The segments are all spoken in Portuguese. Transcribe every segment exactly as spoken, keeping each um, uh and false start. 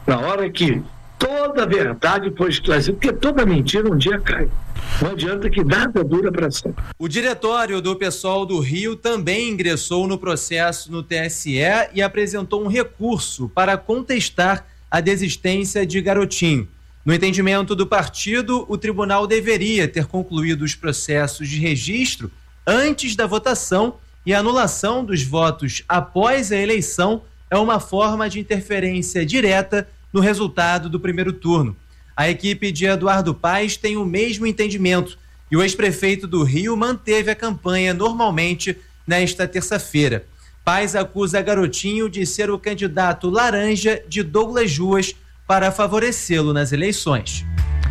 Na hora que toda a verdade foi esclarecida, porque toda mentira um dia cai. Não adianta que nada dura para sempre. O diretório do PSOL do Rio também ingressou no processo no T S E e apresentou um recurso para contestar a desistência de Garotinho. No entendimento do partido, o tribunal deveria ter concluído os processos de registro antes da votação e a anulação dos votos após a eleição é uma forma de interferência direta no resultado do primeiro turno. A equipe de Eduardo Paes tem o mesmo entendimento e o ex-prefeito do Rio manteve a campanha normalmente nesta terça-feira. Paes acusa Garotinho de ser o candidato laranja de Douglas Ruas para favorecê-lo nas eleições.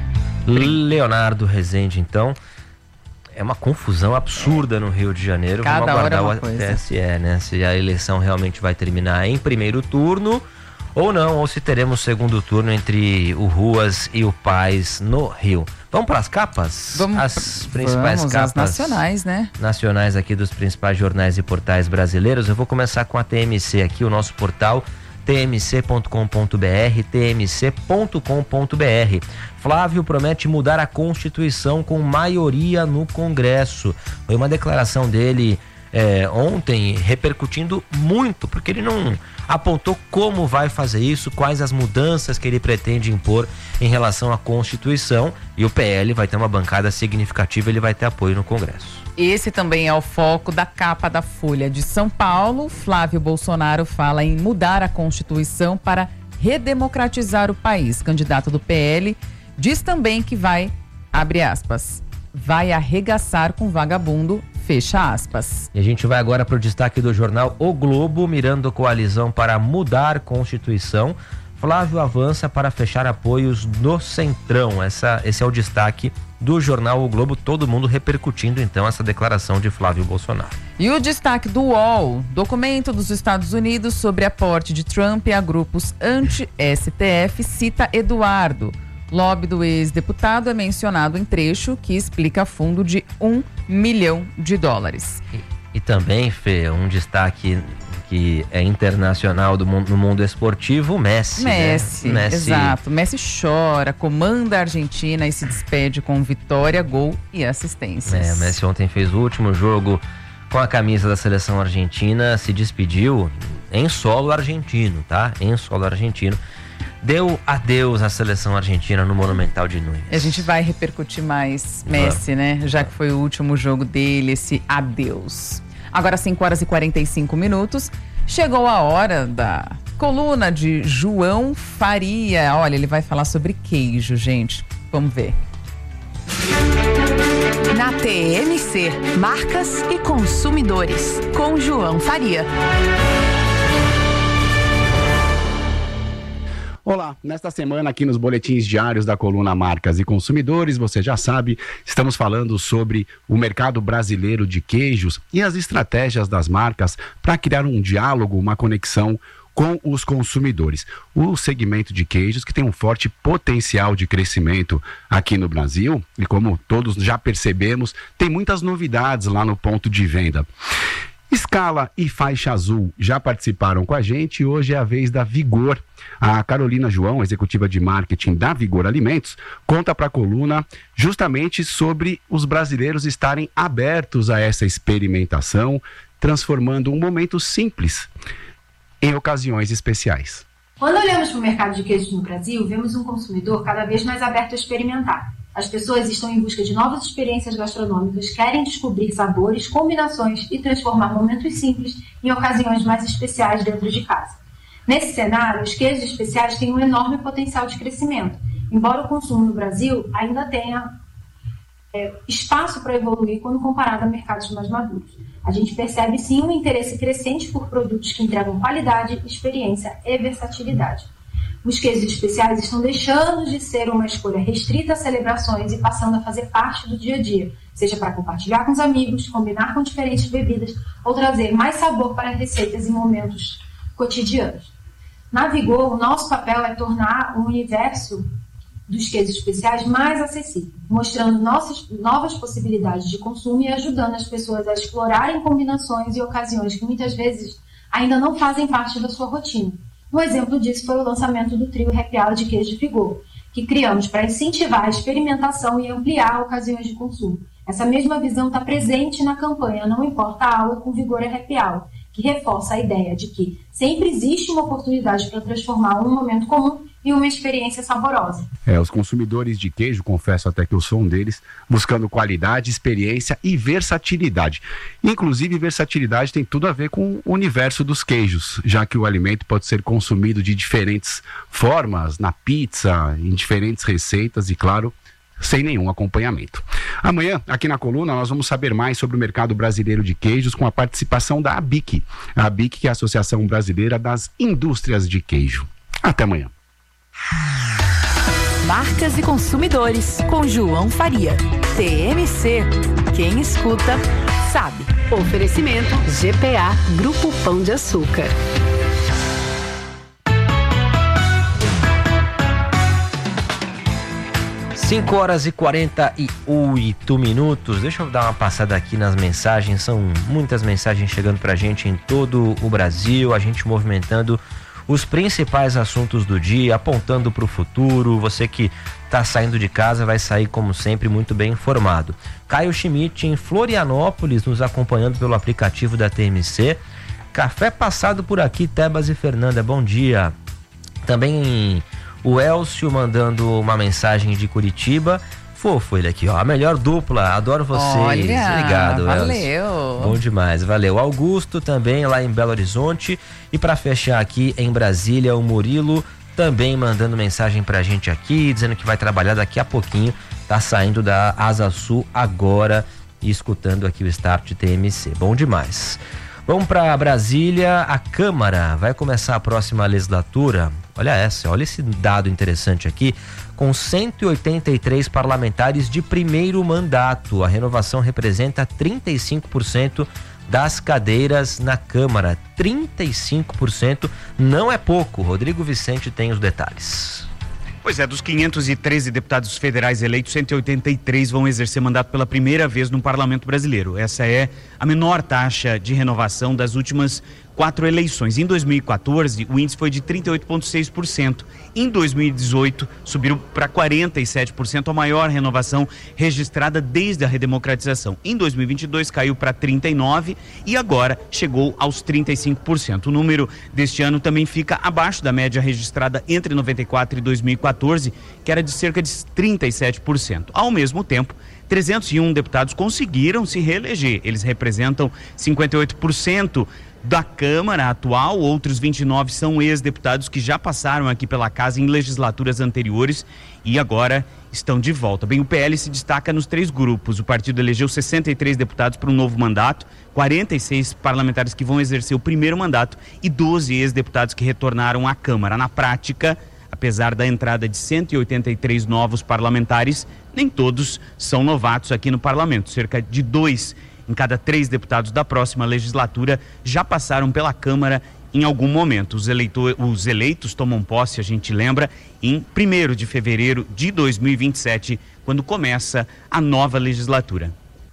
Leonardo Rezende, então, é uma confusão absurda no Rio de Janeiro. Cada Vamos aguardar hora é uma o coisa. T S E, né? Se a eleição realmente vai terminar em primeiro turno ou não, ou se teremos segundo turno entre o Ruas e o Paes no Rio. Vamos para as capas? Vamos, as principais vamos, capas as nacionais, né? Nacionais aqui dos principais jornais e portais brasileiros. Eu vou começar com a T M C aqui, o nosso portal t m c ponto com ponto b r, t m c ponto com ponto b r. Flávio promete mudar a Constituição com maioria no Congresso. Foi uma declaração dele é, ontem, repercutindo muito, porque ele não apontou como vai fazer isso, quais as mudanças que ele pretende impor em relação à Constituição, e o P L vai ter uma bancada significativa, ele vai ter apoio no Congresso. Esse também é o foco da capa da Folha de São Paulo. Flávio Bolsonaro fala em mudar a Constituição para redemocratizar o país. Candidato do P L diz também que vai, abre aspas, vai arregaçar com vagabundo, fecha aspas. E a gente vai agora para o destaque do jornal O Globo, mirando coalizão para mudar Constituição. Flávio avança para fechar apoios no Centrão. Essa, esse é o destaque do jornal O Globo, todo mundo repercutindo então essa declaração de Flávio Bolsonaro. E o destaque do U O L, documento dos Estados Unidos sobre aporte de Trump a grupos anti-S T F, cita Eduardo. Lobby do ex-deputado é mencionado em trecho que explica fundo de um milhão de dólares. E, e também, Fê, um destaque que é internacional do mundo, no mundo esportivo, Messi. Messi, né? Messi, exato. Messi chora, comanda a Argentina e se despede com vitória, gol e assistências. É, Messi ontem fez o último jogo com a camisa da seleção argentina, se despediu em solo argentino, tá? Em solo argentino. Deu adeus à seleção argentina no Monumental de Núñez. A gente vai repercutir mais Messi, né? Já que foi o último jogo dele, esse adeus. Agora, cinco horas e quarenta e cinco minutos, chegou a hora da coluna de João Faria. Olha, ele vai falar sobre queijo, gente. Vamos ver. Na T M C, marcas e consumidores, com João Faria. Olá, nesta semana aqui nos boletins diários da coluna Marcas e Consumidores, você já sabe, estamos falando sobre o mercado brasileiro de queijos e as estratégias das marcas para criar um diálogo, uma conexão com os consumidores. O segmento de queijos que tem um forte potencial de crescimento aqui no Brasil e, como todos já percebemos, tem muitas novidades lá no ponto de venda. Scala e Faixa Azul já participaram com a gente e hoje é a vez da Vigor. A Carolina João, executiva de marketing da Vigor Alimentos, conta para a coluna justamente sobre os brasileiros estarem abertos a essa experimentação, transformando um momento simples em ocasiões especiais. Quando olhamos para o mercado de queijos no Brasil, vemos um consumidor cada vez mais aberto a experimentar. As pessoas estão em busca de novas experiências gastronômicas, querem descobrir sabores, combinações e transformar momentos simples em ocasiões mais especiais dentro de casa. Nesse cenário, os queijos especiais têm um enorme potencial de crescimento, embora o consumo no Brasil ainda tenha é, espaço para evoluir quando comparado a mercados mais maduros. A gente percebe sim um interesse crescente por produtos que entregam qualidade, experiência e versatilidade. Os queijos especiais estão deixando de ser uma escolha restrita a celebrações e passando a fazer parte do dia a dia, seja para compartilhar com os amigos, combinar com diferentes bebidas ou trazer mais sabor para receitas em momentos cotidianos. Na Vigor, o nosso papel é tornar o universo dos queijos especiais mais acessível, mostrando nossas, novas possibilidades de consumo e ajudando as pessoas a explorarem combinações e ocasiões que muitas vezes ainda não fazem parte da sua rotina. Um exemplo disso foi o lançamento do trio Happy Hour de queijo de Frigor, que criamos para incentivar a experimentação e ampliar ocasiões de consumo. Essa mesma visão está presente na campanha Não Importa a Aula, com Vigor é Happy Hour, que reforça a ideia de que sempre existe uma oportunidade para transformar um momento comum em uma experiência saborosa. É, os consumidores de queijo, confesso até que eu sou um deles, buscando qualidade, experiência e versatilidade. Inclusive, versatilidade tem tudo a ver com o universo dos queijos, já que o alimento pode ser consumido de diferentes formas, na pizza, em diferentes receitas e, claro, sem nenhum acompanhamento. Amanhã, aqui na coluna, nós vamos saber mais sobre o mercado brasileiro de queijos com a participação da A B I C. A A B I C, que é a Associação Brasileira das Indústrias de Queijo. Até amanhã. Marcas e Consumidores, com João Faria. T M C. Quem escuta, sabe. Oferecimento G P A, Grupo Pão de Açúcar. cinco horas e quarenta e oito minutos. Deixa eu dar uma passada aqui nas mensagens. São muitas mensagens chegando pra gente em todo o Brasil. A gente movimentando os principais assuntos do dia, apontando para o futuro. Você que está saindo de casa vai sair, como sempre, muito bem informado. Caio Schmidt, em Florianópolis, nos acompanhando pelo aplicativo da T M C. Café passado por aqui, Tebas e Fernanda, bom dia. Também o Elcio mandando uma mensagem de Curitiba. Fofo ele aqui, ó. A melhor dupla, adoro vocês. Olha, obrigado, valeu. Elcio. Bom demais, valeu. Augusto também lá em Belo Horizonte. E para fechar aqui em Brasília, o Murilo também mandando mensagem pra gente aqui, dizendo que vai trabalhar daqui a pouquinho. Tá saindo da Asa Sul agora e escutando aqui o Start T M C. Bom demais. Vamos para Brasília. A Câmara vai começar a próxima legislatura. Olha essa, olha esse dado interessante aqui. Com cento e oitenta e três parlamentares de primeiro mandato. A renovação representa trinta e cinco por cento das cadeiras na Câmara. trinta e cinco por cento não é pouco. Rodrigo Vicente tem os detalhes. Pois é, dos quinhentos e treze deputados federais eleitos, cento e oitenta e três vão exercer mandato pela primeira vez no Parlamento Brasileiro. Essa é a menor taxa de renovação das últimas quatro eleições. Em dois mil e quatorze, o índice foi de trinta e oito vírgula seis por cento. Em dois mil e dezoito, subiu para quarenta e sete por cento, a maior renovação registrada desde a redemocratização. Em dois mil e vinte e dois, caiu para trinta e nove por cento e agora chegou aos trinta e cinco por cento. O número deste ano também fica abaixo da média registrada entre noventa e quatro e dois mil e quatorze, que era de cerca de trinta e sete por cento. Ao mesmo tempo, trezentos e um deputados conseguiram se reeleger. Eles representam cinquenta e oito por cento da Câmara atual. Outros vinte e nove são ex-deputados que já passaram aqui pela casa em legislaturas anteriores e agora estão de volta. Bem, o P L se destaca nos três grupos. O partido elegeu sessenta e três deputados para um novo mandato, quarenta e seis parlamentares que vão exercer o primeiro mandato e doze ex-deputados que retornaram à Câmara. Na prática, apesar da entrada de cento e oitenta e três novos parlamentares, nem todos são novatos aqui no parlamento. Cerca de dois em cada três deputados da próxima legislatura já passaram pela Câmara em algum momento. Os, eleitor, os eleitos tomam posse, a gente lembra, em primeiro de fevereiro de dois mil e vinte e sete, quando começa a nova legislatura.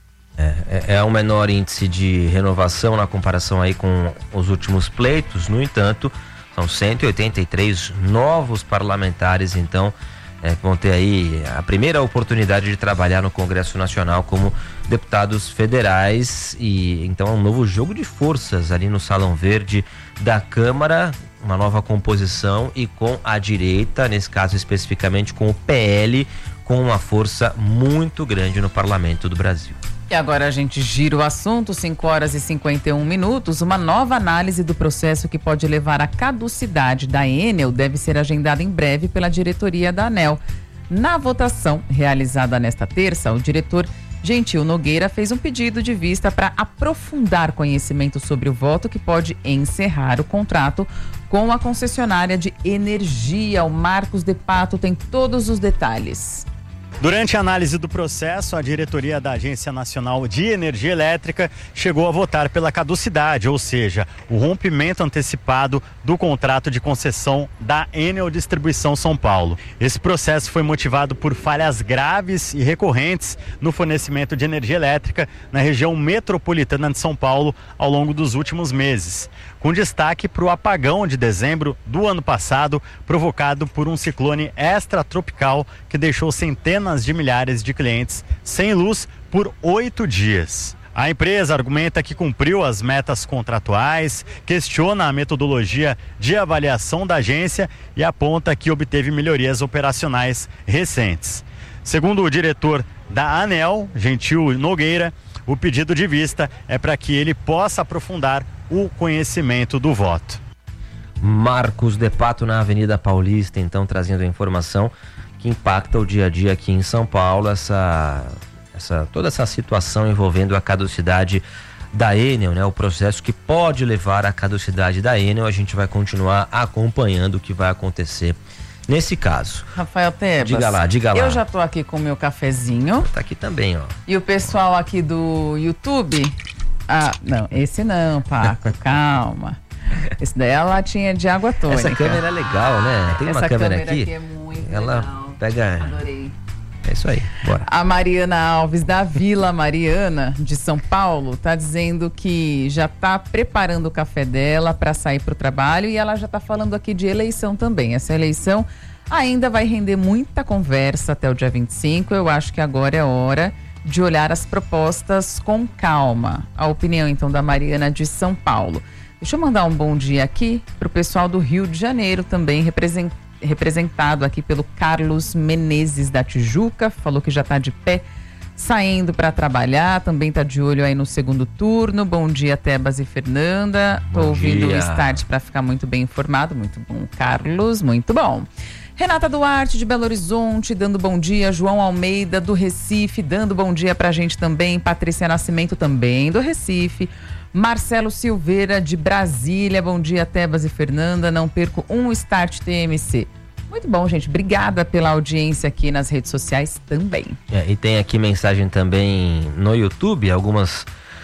É, é um menor índice de renovação na comparação aí com os últimos pleitos. No entanto, são cento e oitenta e três novos parlamentares, então, É, que vão ter aí a primeira oportunidade de trabalhar no Congresso Nacional como deputados federais. E então é um novo jogo de forças ali no Salão Verde da Câmara, uma nova composição e com a direita, nesse caso especificamente com o P L, com uma força muito grande no Parlamento do Brasil. E agora a gente gira o assunto, cinco horas e cinquenta e um minutos. Uma nova análise do processo que pode levar à caducidade da Enel deve ser agendada em breve pela diretoria da ANEEL. Na votação realizada nesta terça, o diretor Gentil Nogueira fez um pedido de vista para aprofundar conhecimento sobre o voto que pode encerrar o contrato com a concessionária de energia. O Marcos de Pato tem todos os detalhes. Durante a análise do processo, a diretoria da Agência Nacional de Energia Elétrica chegou a votar pela caducidade, ou seja, o rompimento antecipado do contrato de concessão da Enel Distribuição São Paulo. Esse processo foi motivado por falhas graves e recorrentes no fornecimento de energia elétrica na região metropolitana de São Paulo ao longo dos últimos meses. com destaque para o apagão de dezembro do ano passado, provocado por um ciclone extratropical que deixou centenas de milhares de clientes sem luz por oito dias. A empresa argumenta que cumpriu as metas contratuais, questiona a metodologia de avaliação da agência e aponta que obteve melhorias operacionais recentes. Segundo o diretor da ANEEL, Gentil Nogueira, o pedido de vista é para que ele possa aprofundar o conhecimento do voto. Marcos de Pato na Avenida Paulista, então trazendo a informação que impacta o dia a dia aqui em São Paulo, essa... Essa, toda essa situação envolvendo a caducidade da Enel, né? O processo que pode levar à caducidade da Enel, a gente vai continuar acompanhando o que vai acontecer nesse caso. Rafael Tebas, diga lá, diga lá. Eu já tô aqui com o meu cafezinho. Tá aqui também, ó. E o pessoal aqui do YouTube, ah, não, esse não, Paco, calma. Esse daí é a latinha de água tônica. Essa câmera é legal, né? Tem Essa uma câmera, câmera aqui, aqui é muito ela legal. pega... Adorei. É isso aí, bora. A Mariana Alves, da Vila Mariana, de São Paulo, tá dizendo que já tá preparando o café dela para sair pro trabalho e ela já tá falando aqui de eleição também. Essa eleição ainda vai render muita conversa até o dia vinte e cinco. Eu acho que agora é hora de olhar as propostas com calma. A opinião, então, da Mariana de São Paulo. Deixa eu mandar um bom dia aqui pro pessoal do Rio de Janeiro também, representando representado aqui pelo Carlos Menezes da Tijuca, falou que já está de pé, saindo para trabalhar, também está de olho aí no segundo turno. Bom dia, Tebas e Fernanda. Estou ouvindo o Start para ficar muito bem informado. Muito bom, Carlos, muito bom. Renata Duarte, de Belo Horizonte, dando bom dia. João Almeida, do Recife, dando bom dia para a gente também. Patrícia Nascimento, também do Recife. Marcelo Silveira, de Brasília. Bom dia, Tebas e Fernanda. Não perco um Start T M C. Muito bom, gente. Obrigada pela audiência aqui nas redes sociais também. É, e tem aqui mensagem também no YouTube, algumas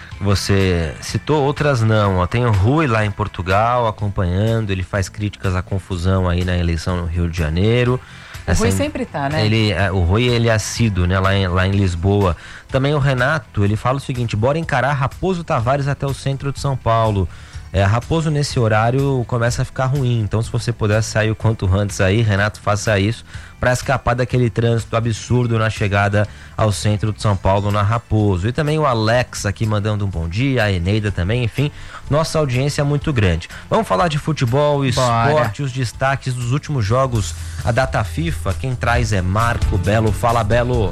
você citou, outras não. Ó, tem o Rui lá em Portugal acompanhando, ele faz críticas à confusão aí na eleição no Rio de Janeiro. O Rui assim, sempre tá, né? Ele, o Rui, ele é assíduo, né? Lá em, lá em Lisboa. Também o Renato, ele fala o seguinte: bora encarar Raposo Tavares até o centro de São Paulo. É, Raposo nesse horário começa a ficar ruim, então se você puder sair o quanto antes aí, Renato, faça isso para escapar daquele trânsito absurdo na chegada ao centro de São Paulo, na Raposo. E também o Alex aqui mandando um bom dia, a Eneida também, enfim, nossa audiência é muito grande. Vamos falar de futebol, esporte, os destaques dos últimos jogos, a data FIFA, quem traz é Marco Belo. Fala, Belo!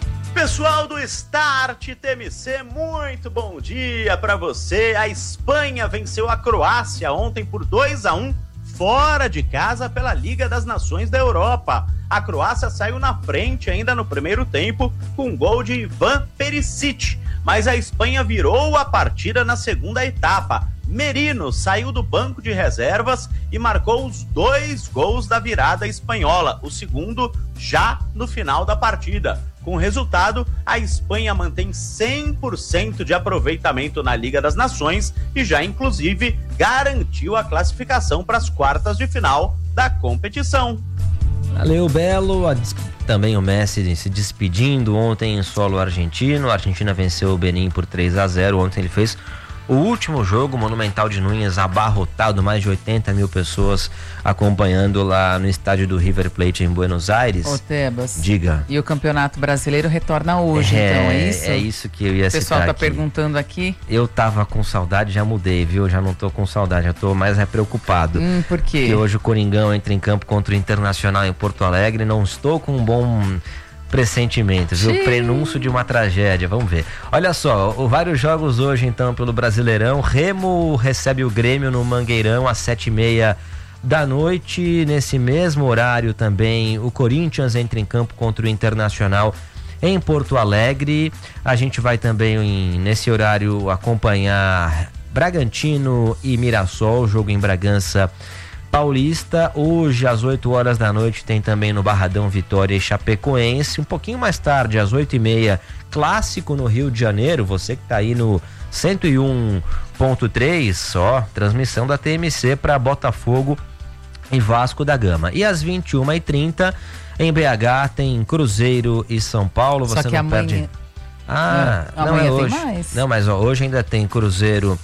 Pessoal do Start T M C, muito bom dia para você. A Espanha venceu a Croácia ontem por dois a um, fora de casa pela Liga das Nações da Europa. A Croácia saiu na frente ainda no primeiro tempo com um gol de Ivan Perisic, mas a Espanha virou a partida na segunda etapa. Merino saiu do banco de reservas e marcou os dois gols da virada espanhola, o segundo já no final da partida. Com o resultado, a Espanha mantém cem por cento de aproveitamento na Liga das Nações e já, inclusive, garantiu a classificação para as quartas de final da competição. Valeu, Belo. Também o Messi se despedindo ontem em solo argentino. A Argentina venceu o Benin por três a zero. Ontem ele fez o último jogo, Monumental de Núñez abarrotado, mais de oitenta mil pessoas acompanhando lá no estádio do River Plate em Buenos Aires. Ô, Tebas. Diga. E o Campeonato Brasileiro retorna hoje, é, então, é isso? É isso que eu ia citar. O pessoal tá aqui. perguntando aqui. Eu tava com saudade, já mudei, viu? Já não tô com saudade, já tô mais é preocupado. Hum, por quê? Porque hoje o Coringão entra em campo contra o Internacional em Porto Alegre, não estou com um bom pressentimento, viu? Sim. Prenúncio de uma tragédia, vamos ver. Olha só, o, vários jogos hoje então pelo Brasileirão. Remo recebe o Grêmio no Mangueirão às sete e meia da noite. Nesse mesmo horário também o Corinthians entra em campo contra o Internacional em Porto Alegre. A gente vai também em, nesse horário acompanhar Bragantino e Mirassol, jogo em Bragança Paulista. Hoje às oito horas da noite tem também no Barradão Vitória e Chapecoense. Um pouquinho mais tarde, às oito e meia, clássico no Rio de Janeiro. Você que tá aí no cento e um ponto três, ó, transmissão da T M C para Botafogo e Vasco da Gama. E às vinte e uma e trinta em B H tem Cruzeiro e São Paulo. Você Só que não amanhã... perde. Ah, não, não amanhã é hoje. Tem mais. Não, mas ó, hoje ainda tem Cruzeiro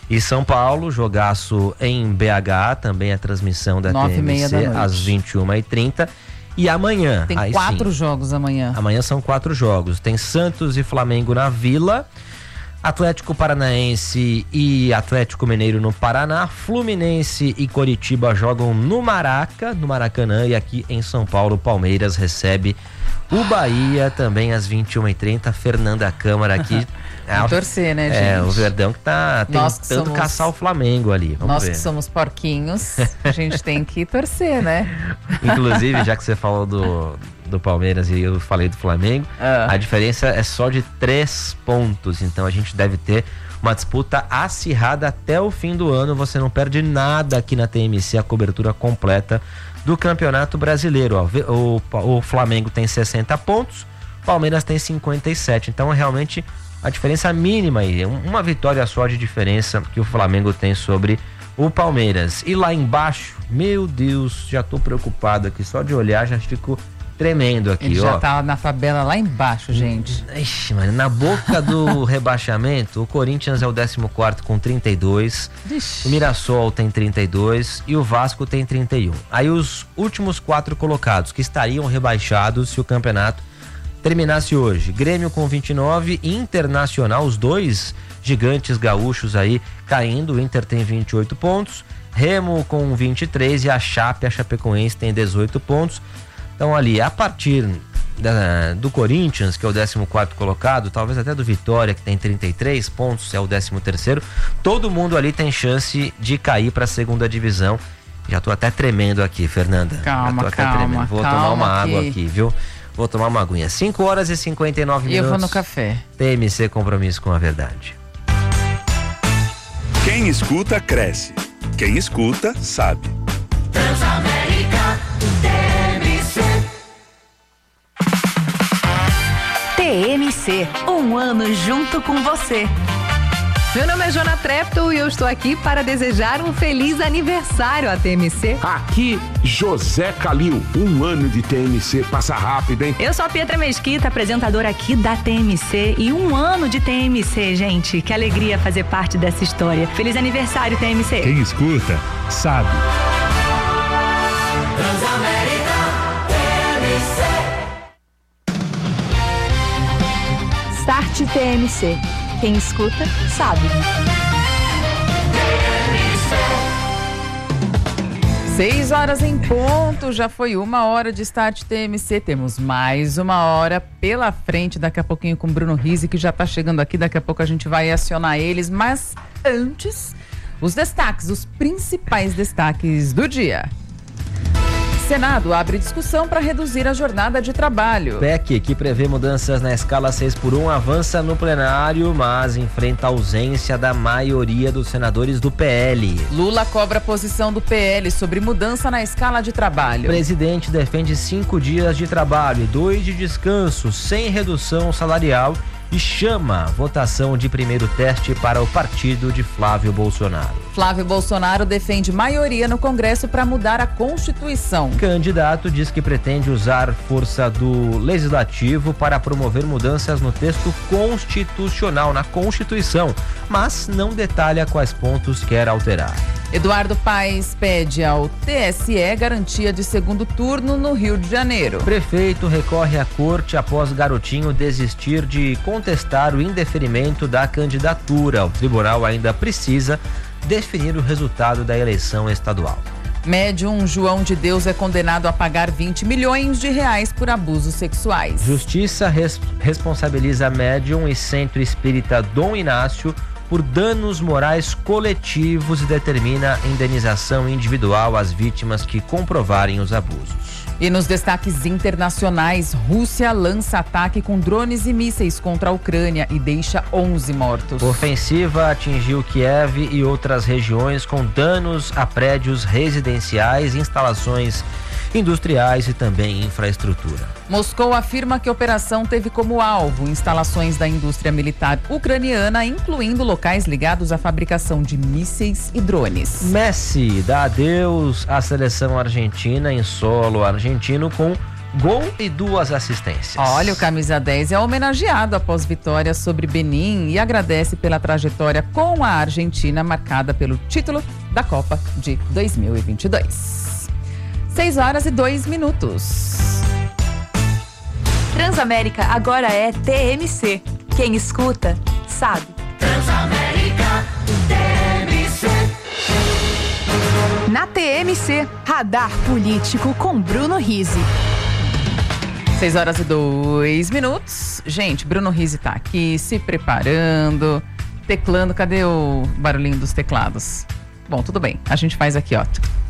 E São Paulo, jogaço em B H, também a transmissão da T M C às vinte e uma e trinta. E amanhã... Tem aí quatro sim, jogos amanhã. Amanhã são quatro jogos. Tem Santos e Flamengo na Vila, Atlético Paranaense e Atlético Mineiro no Paraná, Fluminense e Coritiba jogam no Maraca, no Maracanã, e aqui em São Paulo, Palmeiras recebe o Bahia também às vinte e uma e trinta. Fernanda Câmara aqui. É, torcer, né, gente? É, o Verdão que tá Nós tentando que somos, caçar o Flamengo ali. Vamos nós ver. que somos porquinhos, a gente tem que torcer, né? Inclusive, já que você falou do, do Palmeiras e eu falei do Flamengo, ah. a diferença é só de três pontos. Então a gente deve ter uma disputa acirrada até o fim do ano. Você não perde nada aqui na T M C, a cobertura completa do Campeonato Brasileiro. Ó, o, o Flamengo tem sessenta pontos, o Palmeiras tem cinquenta e sete. Então realmente a diferença mínima aí, uma vitória só de diferença que o Flamengo tem sobre o Palmeiras. E lá embaixo, meu Deus, já tô preocupado aqui, só de olhar já fico tremendo aqui. Ele ó. já tá na tabela lá embaixo, gente. Ixi, mano, na boca do rebaixamento, o Corinthians é o décimo quarto com trinta e dois, Ixi. O Mirassol tem trinta e dois e o Vasco tem trinta e um. Aí os últimos quatro colocados que estariam rebaixados se o campeonato terminasse hoje: Grêmio com vinte e nove, Internacional, os dois gigantes gaúchos aí caindo. O Inter tem vinte e oito pontos, Remo com vinte e três e a Chape, a Chapecoense, tem dezoito pontos. Então ali, a partir da, do Corinthians, que é o décimo quarto colocado, talvez até do Vitória, que tem trinta e três pontos, é o décimo terceiro, todo mundo ali tem chance de cair para a segunda divisão. Já tô até tremendo aqui, Fernanda. Calma, Já tô até calma, tremendo. Vou calma tomar uma aqui. água aqui, viu? Vou tomar uma aguinha. cinco horas e cinquenta e nove minutos. E eu vou no café. T M C, compromisso com a verdade. Quem escuta, cresce. Quem escuta, sabe. Transamérica, T M C. T M C, um ano junto com você. Meu nome é Jona Trepto e eu estou aqui para desejar um feliz aniversário à T M C. Aqui, José Calil, um ano de T M C passa rápido, hein? Eu sou a Pietra Mesquita, apresentadora aqui da T M C, e um ano de T M C, gente. Que alegria fazer parte dessa história. Feliz aniversário, T M C. Quem escuta, sabe. Transamérica, T M C. Start T M C. Quem escuta, sabe. Seis horas em ponto, já foi uma hora de Start T M C. Temos mais uma hora pela frente, daqui a pouquinho com o Bruno Rizzi, que já está chegando aqui. Daqui a pouco a gente vai acionar eles, mas antes, os destaques, os principais destaques do dia. Senado abre discussão para reduzir a jornada de trabalho. P E C, que prevê mudanças na escala seis por um, avança no plenário, mas enfrenta a ausência da maioria dos senadores do P L. Lula cobra a posição do P L sobre mudança na escala de trabalho. O presidente defende cinco dias de trabalho e dois de descanso, sem redução salarial, e chama votação de primeiro teste para o partido de Flávio Bolsonaro. Flávio Bolsonaro defende maioria no Congresso para mudar a Constituição. Candidato diz que pretende usar força do Legislativo para promover mudanças no texto constitucional, na Constituição, mas não detalha quais pontos quer alterar. Eduardo Paes pede ao T S E garantia de segundo turno no Rio de Janeiro. Prefeito recorre à corte após Garotinho desistir de contestar o indeferimento da candidatura. O tribunal ainda precisa definir o resultado da eleição estadual. Médium João de Deus é condenado a pagar vinte milhões de reais por abusos sexuais. Justiça res- responsabiliza médium e Centro Espírita Dom Inácio por danos morais coletivos e determina indenização individual às vítimas que comprovarem os abusos. E nos destaques internacionais, Rússia lança ataque com drones e mísseis contra a Ucrânia e deixa onze mortos. Ofensiva atingiu Kiev e outras regiões com danos a prédios residenciais, instalações industriais e também infraestrutura. Moscou afirma que a operação teve como alvo instalações da indústria militar ucraniana, incluindo locais ligados à fabricação de mísseis e drones. Messi dá adeus à seleção argentina em solo argentino com gol e duas assistências. Olha, o camisa dez é homenageado após vitória sobre Benin e agradece pela trajetória com a Argentina marcada pelo título da Copa de dois mil e vinte e dois. seis horas e dois minutos. Transamérica agora é T M C. Quem escuta, sabe. Transamérica T M C. Na T M C, Radar Político com Bruno Rizzi. seis horas e dois minutos. Gente, Bruno Rizzi tá aqui se preparando, teclando. Cadê o barulhinho dos teclados? Bom, tudo bem. A gente faz aqui, ó.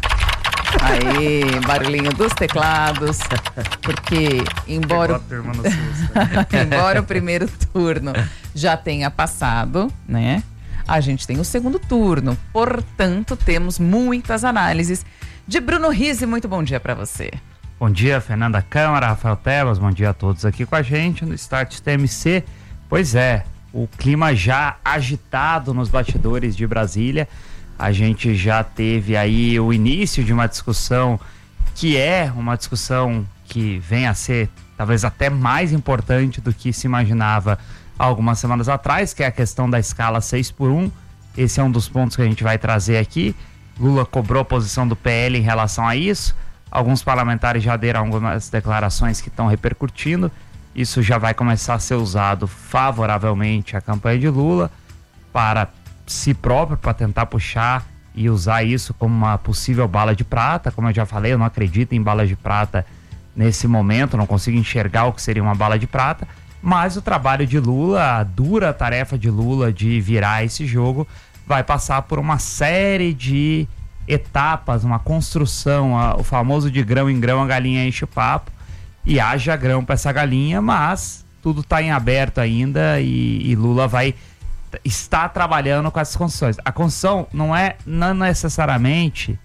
Aí, barulhinho dos teclados. Porque, embora, embora o primeiro turno já tenha passado, né? A gente tem o segundo turno. Portanto, temos muitas análises de Bruno Rizzi. Muito bom dia para você. Bom dia, Fernanda Câmara, Rafael Tebas, bom dia a todos aqui com a gente no Start T M C. Pois é, o clima já agitado nos bastidores de Brasília. A gente já teve aí o início de uma discussão que é uma discussão que vem a ser talvez até mais importante do que se imaginava algumas semanas atrás, que é a questão da escala seis por um. Esse é um dos pontos que a gente vai trazer aqui. Lula cobrou a posição do P L em relação a isso. Alguns parlamentares já deram algumas declarações que estão repercutindo. Isso já vai começar a ser usado favoravelmente à campanha de Lula para si próprio, para tentar puxar e usar isso como uma possível bala de prata. Como eu já falei, eu não acredito em balas de prata nesse momento, não consigo enxergar o que seria uma bala de prata, mas o trabalho de Lula, a dura tarefa de Lula de virar esse jogo, vai passar por uma série de etapas, uma construção, a, o famoso de grão em grão a galinha enche o papo, e haja grão para essa galinha, mas tudo está em aberto ainda e, e Lula vai estar trabalhando com essas construções. A construção não é não necessariamente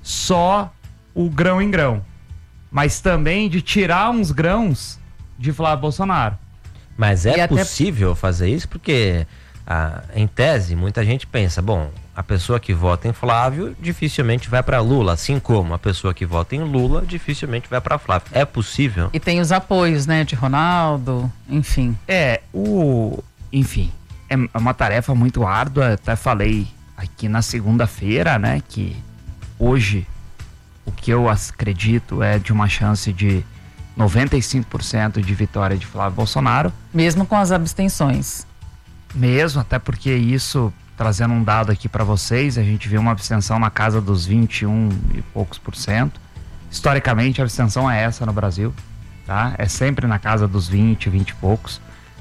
só o grão em grão, mas também de tirar uns grãos de Flávio Bolsonaro. Mas é E até- possível fazer isso? Porque, ah, em tese, muita gente pensa, bom, a pessoa que vota em Flávio dificilmente vai para Lula, assim como a pessoa que vota em Lula dificilmente vai para Flávio. É possível? E tem os apoios, né, de Ronaldo, enfim. É, o... Enfim, é uma tarefa muito árdua. Até falei aqui na segunda-feira, né, que hoje o que eu acredito é de uma chance de noventa e cinco por cento de vitória de Flávio Bolsonaro. Mesmo com as abstenções. Mesmo, até porque isso, trazendo um dado aqui para vocês, a gente vê uma abstenção na casa dos vinte e um e poucos por cento. Historicamente, a abstenção é essa no Brasil, tá? É sempre na casa dos vinte, vinte e poucos.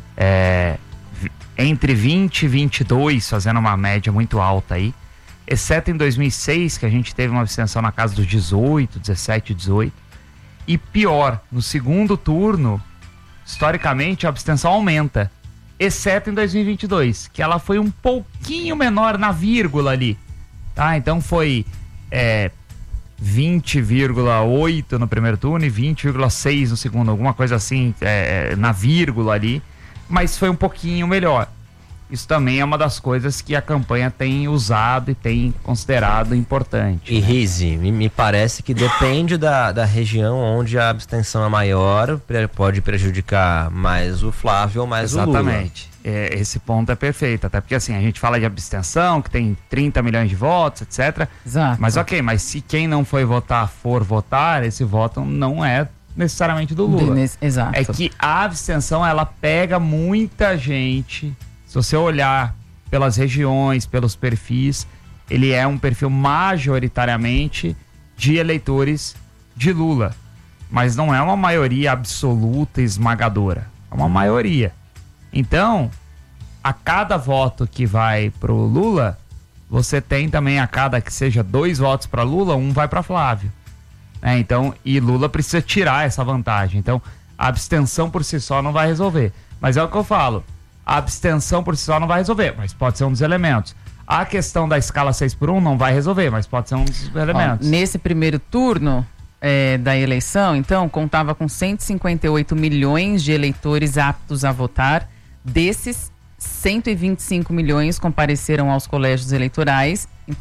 É, vi- entre vinte e vinte e dois, fazendo uma média muito alta aí. Exceto em dois mil e seis, que a gente teve uma abstenção na casa dos dezoito, dezessete, dezoito. E pior, no segundo turno, historicamente, a abstenção aumenta. Exceto em dois mil e vinte e dois, que ela foi um pouquinho menor na vírgula ali, tá? Então foi é, vinte vírgula oito no primeiro turno e vinte vírgula seis no segundo, alguma coisa assim, é, na vírgula ali, mas foi um pouquinho melhor. Isso também é uma das coisas que a campanha tem usado e tem considerado importante. E Rizzi, me, me parece que depende da, da região onde a abstenção é maior, pre- pode prejudicar mais o Flávio ou mais o Lula. Exatamente. É, esse ponto é perfeito, até porque assim, a gente fala de abstenção, que tem trinta milhões de votos, etcétera. Exato. Mas ok, mas se quem não foi votar for votar, esse voto não é necessariamente do Lula. Nesse- exato. É que a abstenção, ela pega muita gente. Se você olhar pelas regiões, pelos perfis, ele é um perfil majoritariamente de eleitores de Lula. Mas não é uma maioria absoluta e esmagadora. É uma maioria. Então, a cada voto que vai pro Lula, você tem também a cada que seja dois votos para Lula, um vai para Flávio. É, então, e Lula precisa tirar essa vantagem. Então, a abstenção por si só não vai resolver. Mas é o que eu falo. A abstenção por si só não vai resolver, mas pode ser um dos elementos. A questão da escala seis por um não vai resolver, mas pode ser um dos elementos. Ó, nesse primeiro turno é, da eleição, então, contava com cento e cinquenta e oito milhões de eleitores aptos a votar. Desses, cento e vinte e cinco milhões compareceram aos colégios eleitorais. Então,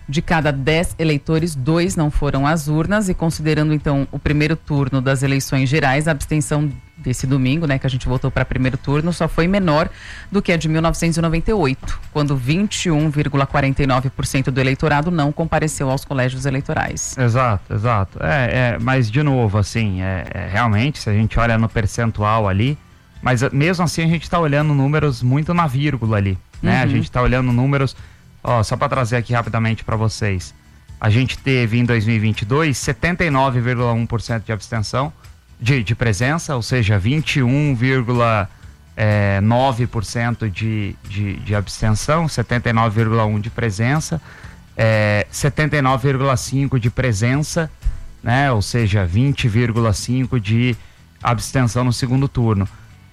De cada dez eleitores, dois não foram às urnas e considerando então o primeiro turno das eleições gerais, a abstenção desse domingo, né, que a gente voltou para primeiro turno, só foi menor do que a de mil novecentos e noventa e oito, quando vinte e um vírgula quarenta e nove por cento do eleitorado não compareceu aos colégios eleitorais. Exato, exato. É, é, mas de novo, assim, é, é, realmente, se a gente olha no percentual ali, mas mesmo assim a gente está olhando números muito na vírgula ali, né? Uhum. A gente está olhando números... Ó, só para trazer aqui rapidamente para vocês. A gente teve em dois mil e vinte e dois setenta e nove vírgula um por cento de abstenção, de, de presença, ou seja, vinte e um vírgula nove por cento de, de, de abstenção, setenta e nove vírgula um por cento de presença, é, setenta e nove vírgula cinco por cento de presença, né? Ou seja, vinte vírgula cinco por cento de abstenção no segundo turno.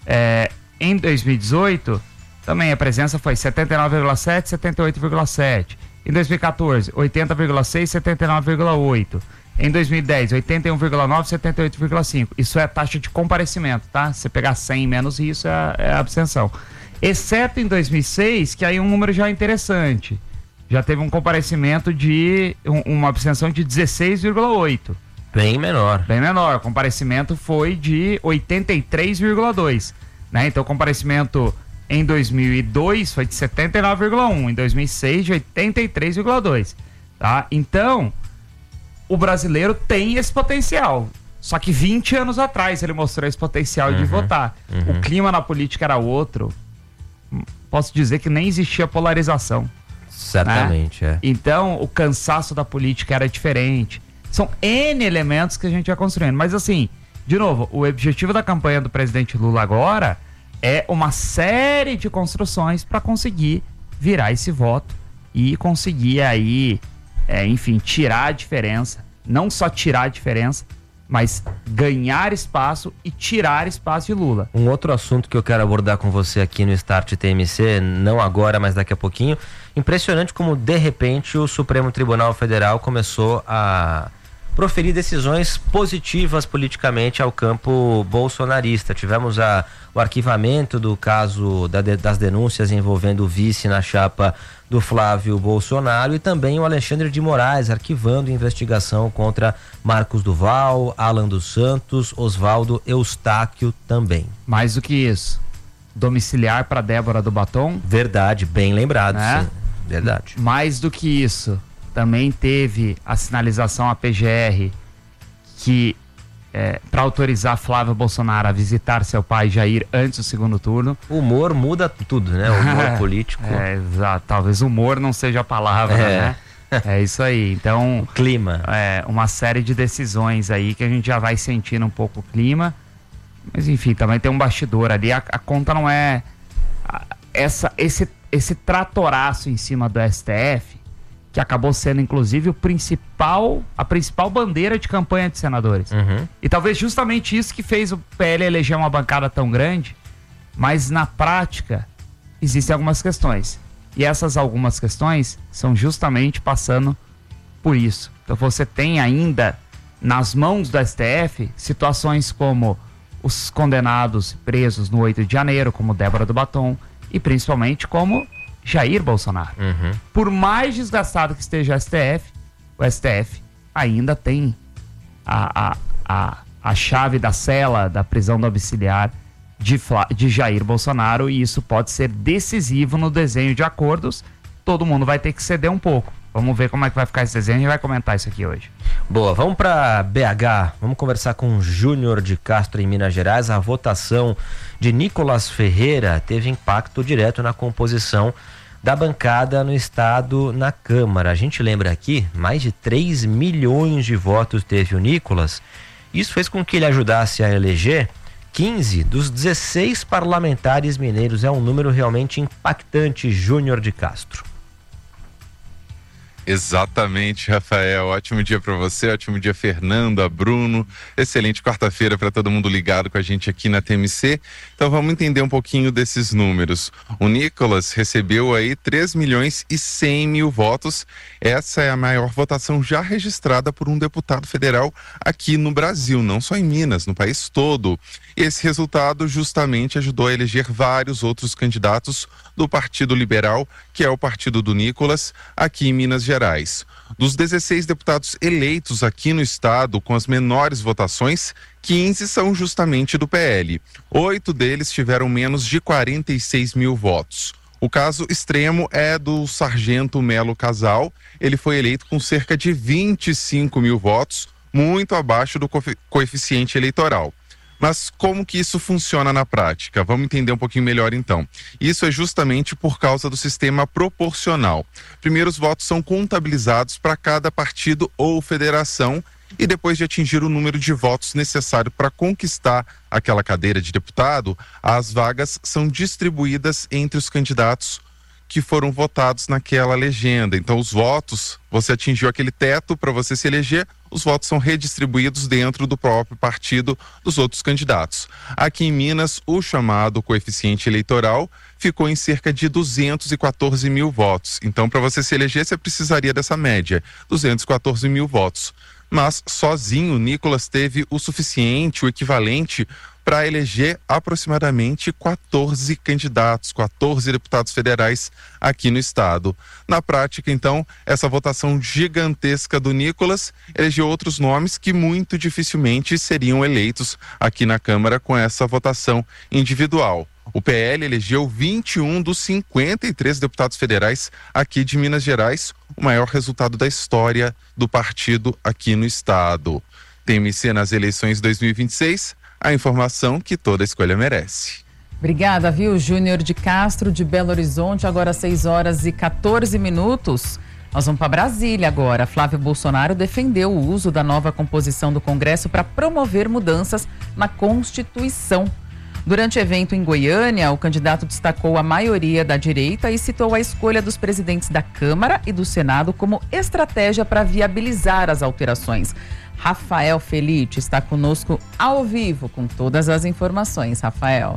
É, em dois mil e dezoito... também a presença foi setenta e nove vírgula sete por cento, setenta e oito vírgula sete por cento. Em dois mil e quatorze, oitenta vírgula seis por cento, setenta e nove vírgula oito por cento. Em dois mil e dez, oitenta e um vírgula nove por cento, setenta e oito vírgula cinco por cento. Isso é a taxa de comparecimento, tá? Se você pegar cem menos isso, é a, é a abstenção. Exceto em dois mil e seis, que aí um número já é interessante. Já teve um comparecimento de... Um, uma abstenção de dezesseis vírgula oito por cento. Bem menor. Bem menor. O comparecimento foi de oitenta e três vírgula dois por cento. Né? Então, o comparecimento... Em dois mil e dois foi de setenta e nove vírgula um por cento, em dois mil e seis de oitenta e três vírgula dois por cento, tá? Então, o brasileiro tem esse potencial. Só que vinte anos atrás ele mostrou esse potencial uhum, de votar. Uhum. O clima na política era outro. Posso dizer que nem existia polarização. Certamente, né? é. Então, o cansaço da política era diferente. São N elementos que a gente vai construindo. Mas assim, de novo, o objetivo da campanha do presidente Lula agora... é uma série de construções para conseguir virar esse voto e conseguir aí, é, enfim, tirar a diferença. Não só tirar a diferença, mas ganhar espaço e tirar espaço de Lula. Um outro assunto que eu quero abordar com você aqui no Start T M C, não agora, mas daqui a pouquinho. Impressionante como, de repente, o Supremo Tribunal Federal começou a... proferir decisões positivas politicamente ao campo bolsonarista. Tivemos a, o arquivamento do caso da, das denúncias envolvendo o vice na chapa do Flávio Bolsonaro e também o Alexandre de Moraes arquivando investigação contra Marcos Duval, Alan dos Santos, Oswaldo Eustáquio também. Mais do que isso, domiciliar para Débora do Batom. Verdade, bem lembrado, né? Sim, verdade. Mais do que isso, também teve a sinalização à P G R que é, para autorizar Flávio Bolsonaro a visitar seu pai Jair antes do segundo turno. O humor muda tudo, né? O humor político. É, exato. Talvez humor não seja a palavra, é. né? É isso aí. Então, o clima. É uma série de decisões aí que a gente já vai sentindo um pouco o clima. Mas enfim, também tem um bastidor ali. A, a conta não é a, essa, esse, esse tratoraço em cima do S T F, que acabou sendo, inclusive, o principal, a principal bandeira de campanha de senadores. Uhum. E talvez justamente isso que fez o P L eleger uma bancada tão grande, mas na prática existem algumas questões. E essas algumas questões são justamente passando por isso. Então você tem ainda nas mãos do S T F situações como os condenados presos no oito de janeiro, como Débora do Batom, e principalmente como Jair Bolsonaro. Uhum. Por mais desgastado que esteja o S T F, o S T F ainda tem a, a, a, a chave da cela da prisão domiciliar de, de Jair Bolsonaro, e isso pode ser decisivo no desenho de acordos. Todo mundo vai ter que ceder um pouco. Vamos ver como é que vai ficar esse desenho e a gente vai comentar isso aqui hoje. Boa, vamos para B H, vamos conversar com Júnior de Castro em Minas Gerais. A votação de Nicolas Ferreira teve impacto direto na composição da bancada no estado na Câmara. A gente lembra aqui, mais de três milhões de votos teve o Nicolas. Isso fez com que ele ajudasse a eleger quinze dos dezesseis parlamentares mineiros. É um número realmente impactante, Júnior de Castro. Exatamente, Rafael. Ótimo dia para você, ótimo dia, Fernanda, Bruno. Excelente quarta-feira para todo mundo ligado com a gente aqui na T M C. Então vamos entender um pouquinho desses números. O Nicolas recebeu aí três milhões e cem mil votos. Essa é a maior votação já registrada por um deputado federal aqui no Brasil, não só em Minas, no país todo. Esse resultado justamente ajudou a eleger vários outros candidatos do Partido Liberal, que é o partido do Nicolas, aqui em Minas Gerais. federais. Dos dezesseis deputados eleitos aqui no estado com as menores votações, quinze são justamente do P L. Oito deles tiveram menos de quarenta e seis mil votos. O caso extremo é do Sargento Melo Casal. Ele foi eleito com cerca de vinte e cinco mil votos, muito abaixo do coeficiente eleitoral. Mas como que isso funciona na prática? Vamos entender um pouquinho melhor então. Isso é justamente por causa do sistema proporcional. Primeiro, os votos são contabilizados para cada partido ou federação e depois de atingir o número de votos necessário para conquistar aquela cadeira de deputado, as vagas são distribuídas entre os candidatos que foram votados naquela legenda. Então, os votos, você atingiu aquele teto para você se eleger, os votos são redistribuídos dentro do próprio partido dos outros candidatos. Aqui em Minas, o chamado coeficiente eleitoral ficou em cerca de duzentos e quatorze mil votos. Então, para você se eleger, você precisaria dessa média, duzentos e quatorze mil votos. Mas, sozinho, Nicolas teve o suficiente, o equivalente, para eleger aproximadamente quatorze candidatos, quatorze deputados federais aqui no estado. Na prática, então, essa votação gigantesca do Nicolas elegeu outros nomes que muito dificilmente seriam eleitos aqui na Câmara com essa votação individual. O P L elegeu vinte e um dos cinquenta e três deputados federais aqui de Minas Gerais, o maior resultado da história do partido aqui no estado. T M C nas eleições dois mil e vinte e seis, a informação que toda escolha merece. Obrigada, viu, Júnior de Castro, de Belo Horizonte, agora seis horas e quatorze minutos. Nós vamos para Brasília agora. Flávio Bolsonaro defendeu o uso da nova composição do Congresso para promover mudanças na Constituição. Durante evento em Goiânia, o candidato destacou a maioria da direita e citou a escolha dos presidentes da Câmara e do Senado como estratégia para viabilizar as alterações. Rafael Felite está conosco ao vivo com todas as informações. Rafael.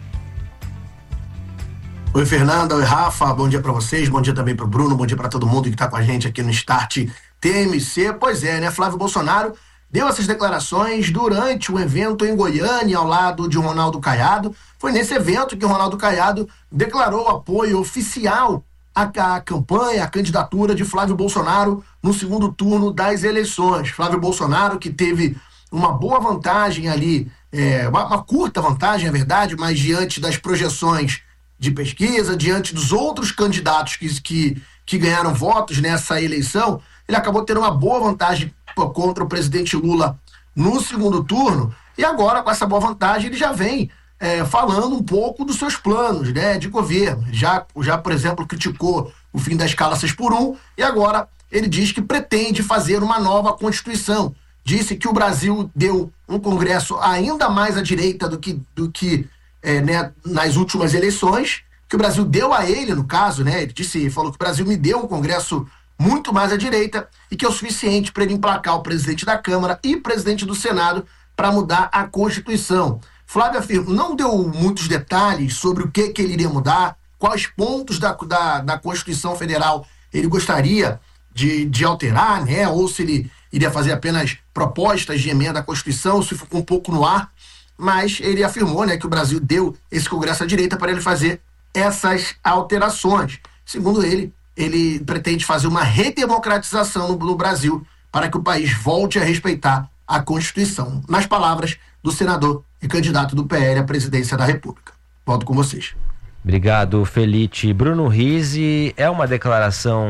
Oi, Fernanda. Oi, Rafa. Bom dia para vocês. Bom dia também para o Bruno. Bom dia para todo mundo que está com a gente aqui no Start T M C. Pois é, né? Flávio Bolsonaro deu essas declarações durante um evento em Goiânia, ao lado de Ronaldo Caiado. Foi nesse evento que o Ronaldo Caiado declarou apoio oficial à, à campanha, à candidatura de Flávio Bolsonaro no segundo turno das eleições. Flávio Bolsonaro, que teve uma boa vantagem ali, é, uma, uma curta vantagem, é verdade, mas diante das projeções de pesquisa, diante dos outros candidatos que, que, que ganharam votos nessa eleição, ele acabou tendo uma boa vantagem contra o presidente Lula no segundo turno, e agora, com essa boa vantagem, ele já vem é, falando um pouco dos seus planos, né, de governo. Já, já, por exemplo, criticou o fim da escala seis por um, e agora ele diz que pretende fazer uma nova Constituição. Disse que o Brasil deu um Congresso ainda mais à direita do que, do que é, né, nas últimas eleições, que o Brasil deu a ele, no caso, né, ele disse, falou que o Brasil me deu um Congresso muito mais à direita e que é o suficiente para ele emplacar o presidente da Câmara e presidente do Senado para mudar a Constituição. Flávio afirma, não deu muitos detalhes sobre o que, que ele iria mudar, quais pontos da, da, da Constituição Federal ele gostaria de, de alterar, né? Ou se ele iria fazer apenas propostas de emenda à Constituição, se ficou um pouco no ar, mas ele afirmou, né, que o Brasil deu esse Congresso à direita para ele fazer essas alterações. Segundo ele, ele pretende fazer uma redemocratização no, no Brasil para que o país volte a respeitar a Constituição. Nas palavras do senador e candidato do P L à presidência da República. Volto com vocês. Obrigado, Felite. Bruno Rizzi, é uma declaração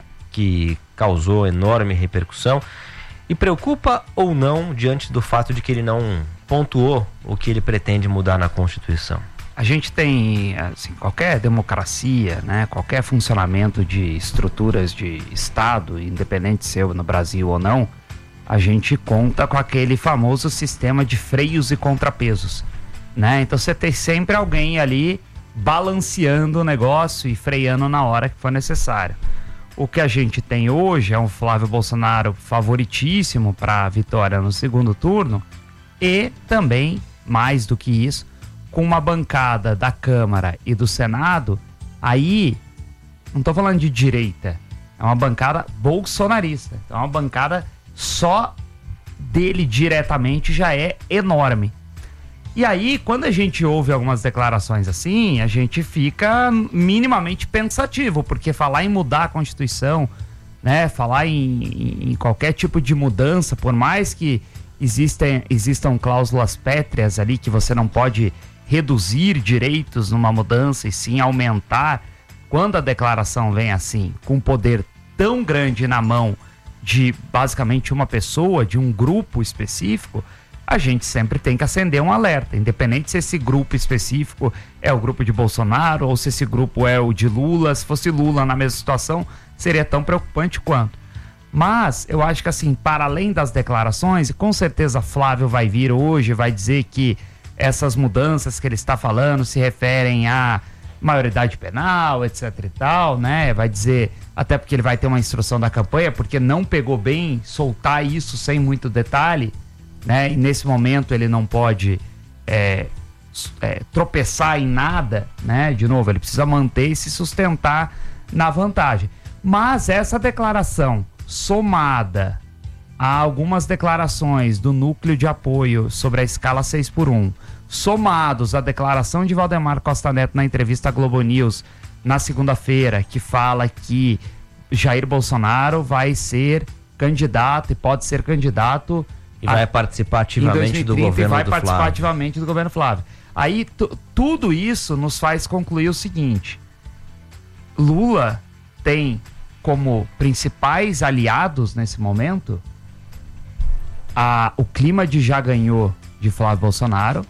que causou enorme repercussão e preocupa ou não diante do fato de que ele não pontuou o que ele pretende mudar na Constituição? A gente tem, assim, qualquer democracia, né, qualquer funcionamento de estruturas de Estado, independente se é no Brasil ou não, a gente conta com aquele famoso sistema de freios e contrapesos, né? Então você tem sempre alguém ali balanceando o negócio e freando na hora que for necessário. O que a gente tem hoje é um Flávio Bolsonaro favoritíssimo para a vitória no segundo turno e também, mais do que isso, com uma bancada da Câmara e do Senado, aí, não tô falando de direita, é uma bancada bolsonarista, é uma bancada só dele diretamente já é enorme. E aí, quando a gente ouve algumas declarações assim, a gente fica minimamente pensativo, porque falar em mudar a Constituição, né? Falar em, em, em qualquer tipo de mudança, por mais que existem, existam cláusulas pétreas ali que você não pode reduzir direitos numa mudança e sim aumentar, quando a declaração vem assim, com poder tão grande na mão de basicamente uma pessoa, de um grupo específico, a gente sempre tem que acender um alerta, independente se esse grupo específico é o grupo de Bolsonaro ou se esse grupo é o de Lula. Se fosse Lula na mesma situação, seria tão preocupante quanto. Mas eu acho que assim, para além das declarações, e com certeza Flávio vai vir hoje, vai dizer que essas mudanças que ele está falando se referem à maioridade penal, etc e tal, né? Vai dizer, até porque ele vai ter uma instrução da campanha, porque não pegou bem soltar isso sem muito detalhe, né? E nesse momento ele não pode é, é, tropeçar em nada, né? De novo, ele precisa manter e se sustentar na vantagem. Mas essa declaração somada a algumas declarações do núcleo de apoio sobre a escala seis por um, somados à declaração de Valdemar Costa Neto na entrevista à Globo News na segunda-feira, que fala que Jair Bolsonaro vai ser candidato e pode ser candidato e vai a, participar ativamente do governo e vai do participar Flávio. ativamente do governo Flávio. Aí tudo isso nos faz concluir o seguinte: Lula tem como principais aliados nesse momento a, o clima de já ganhou de Flávio Bolsonaro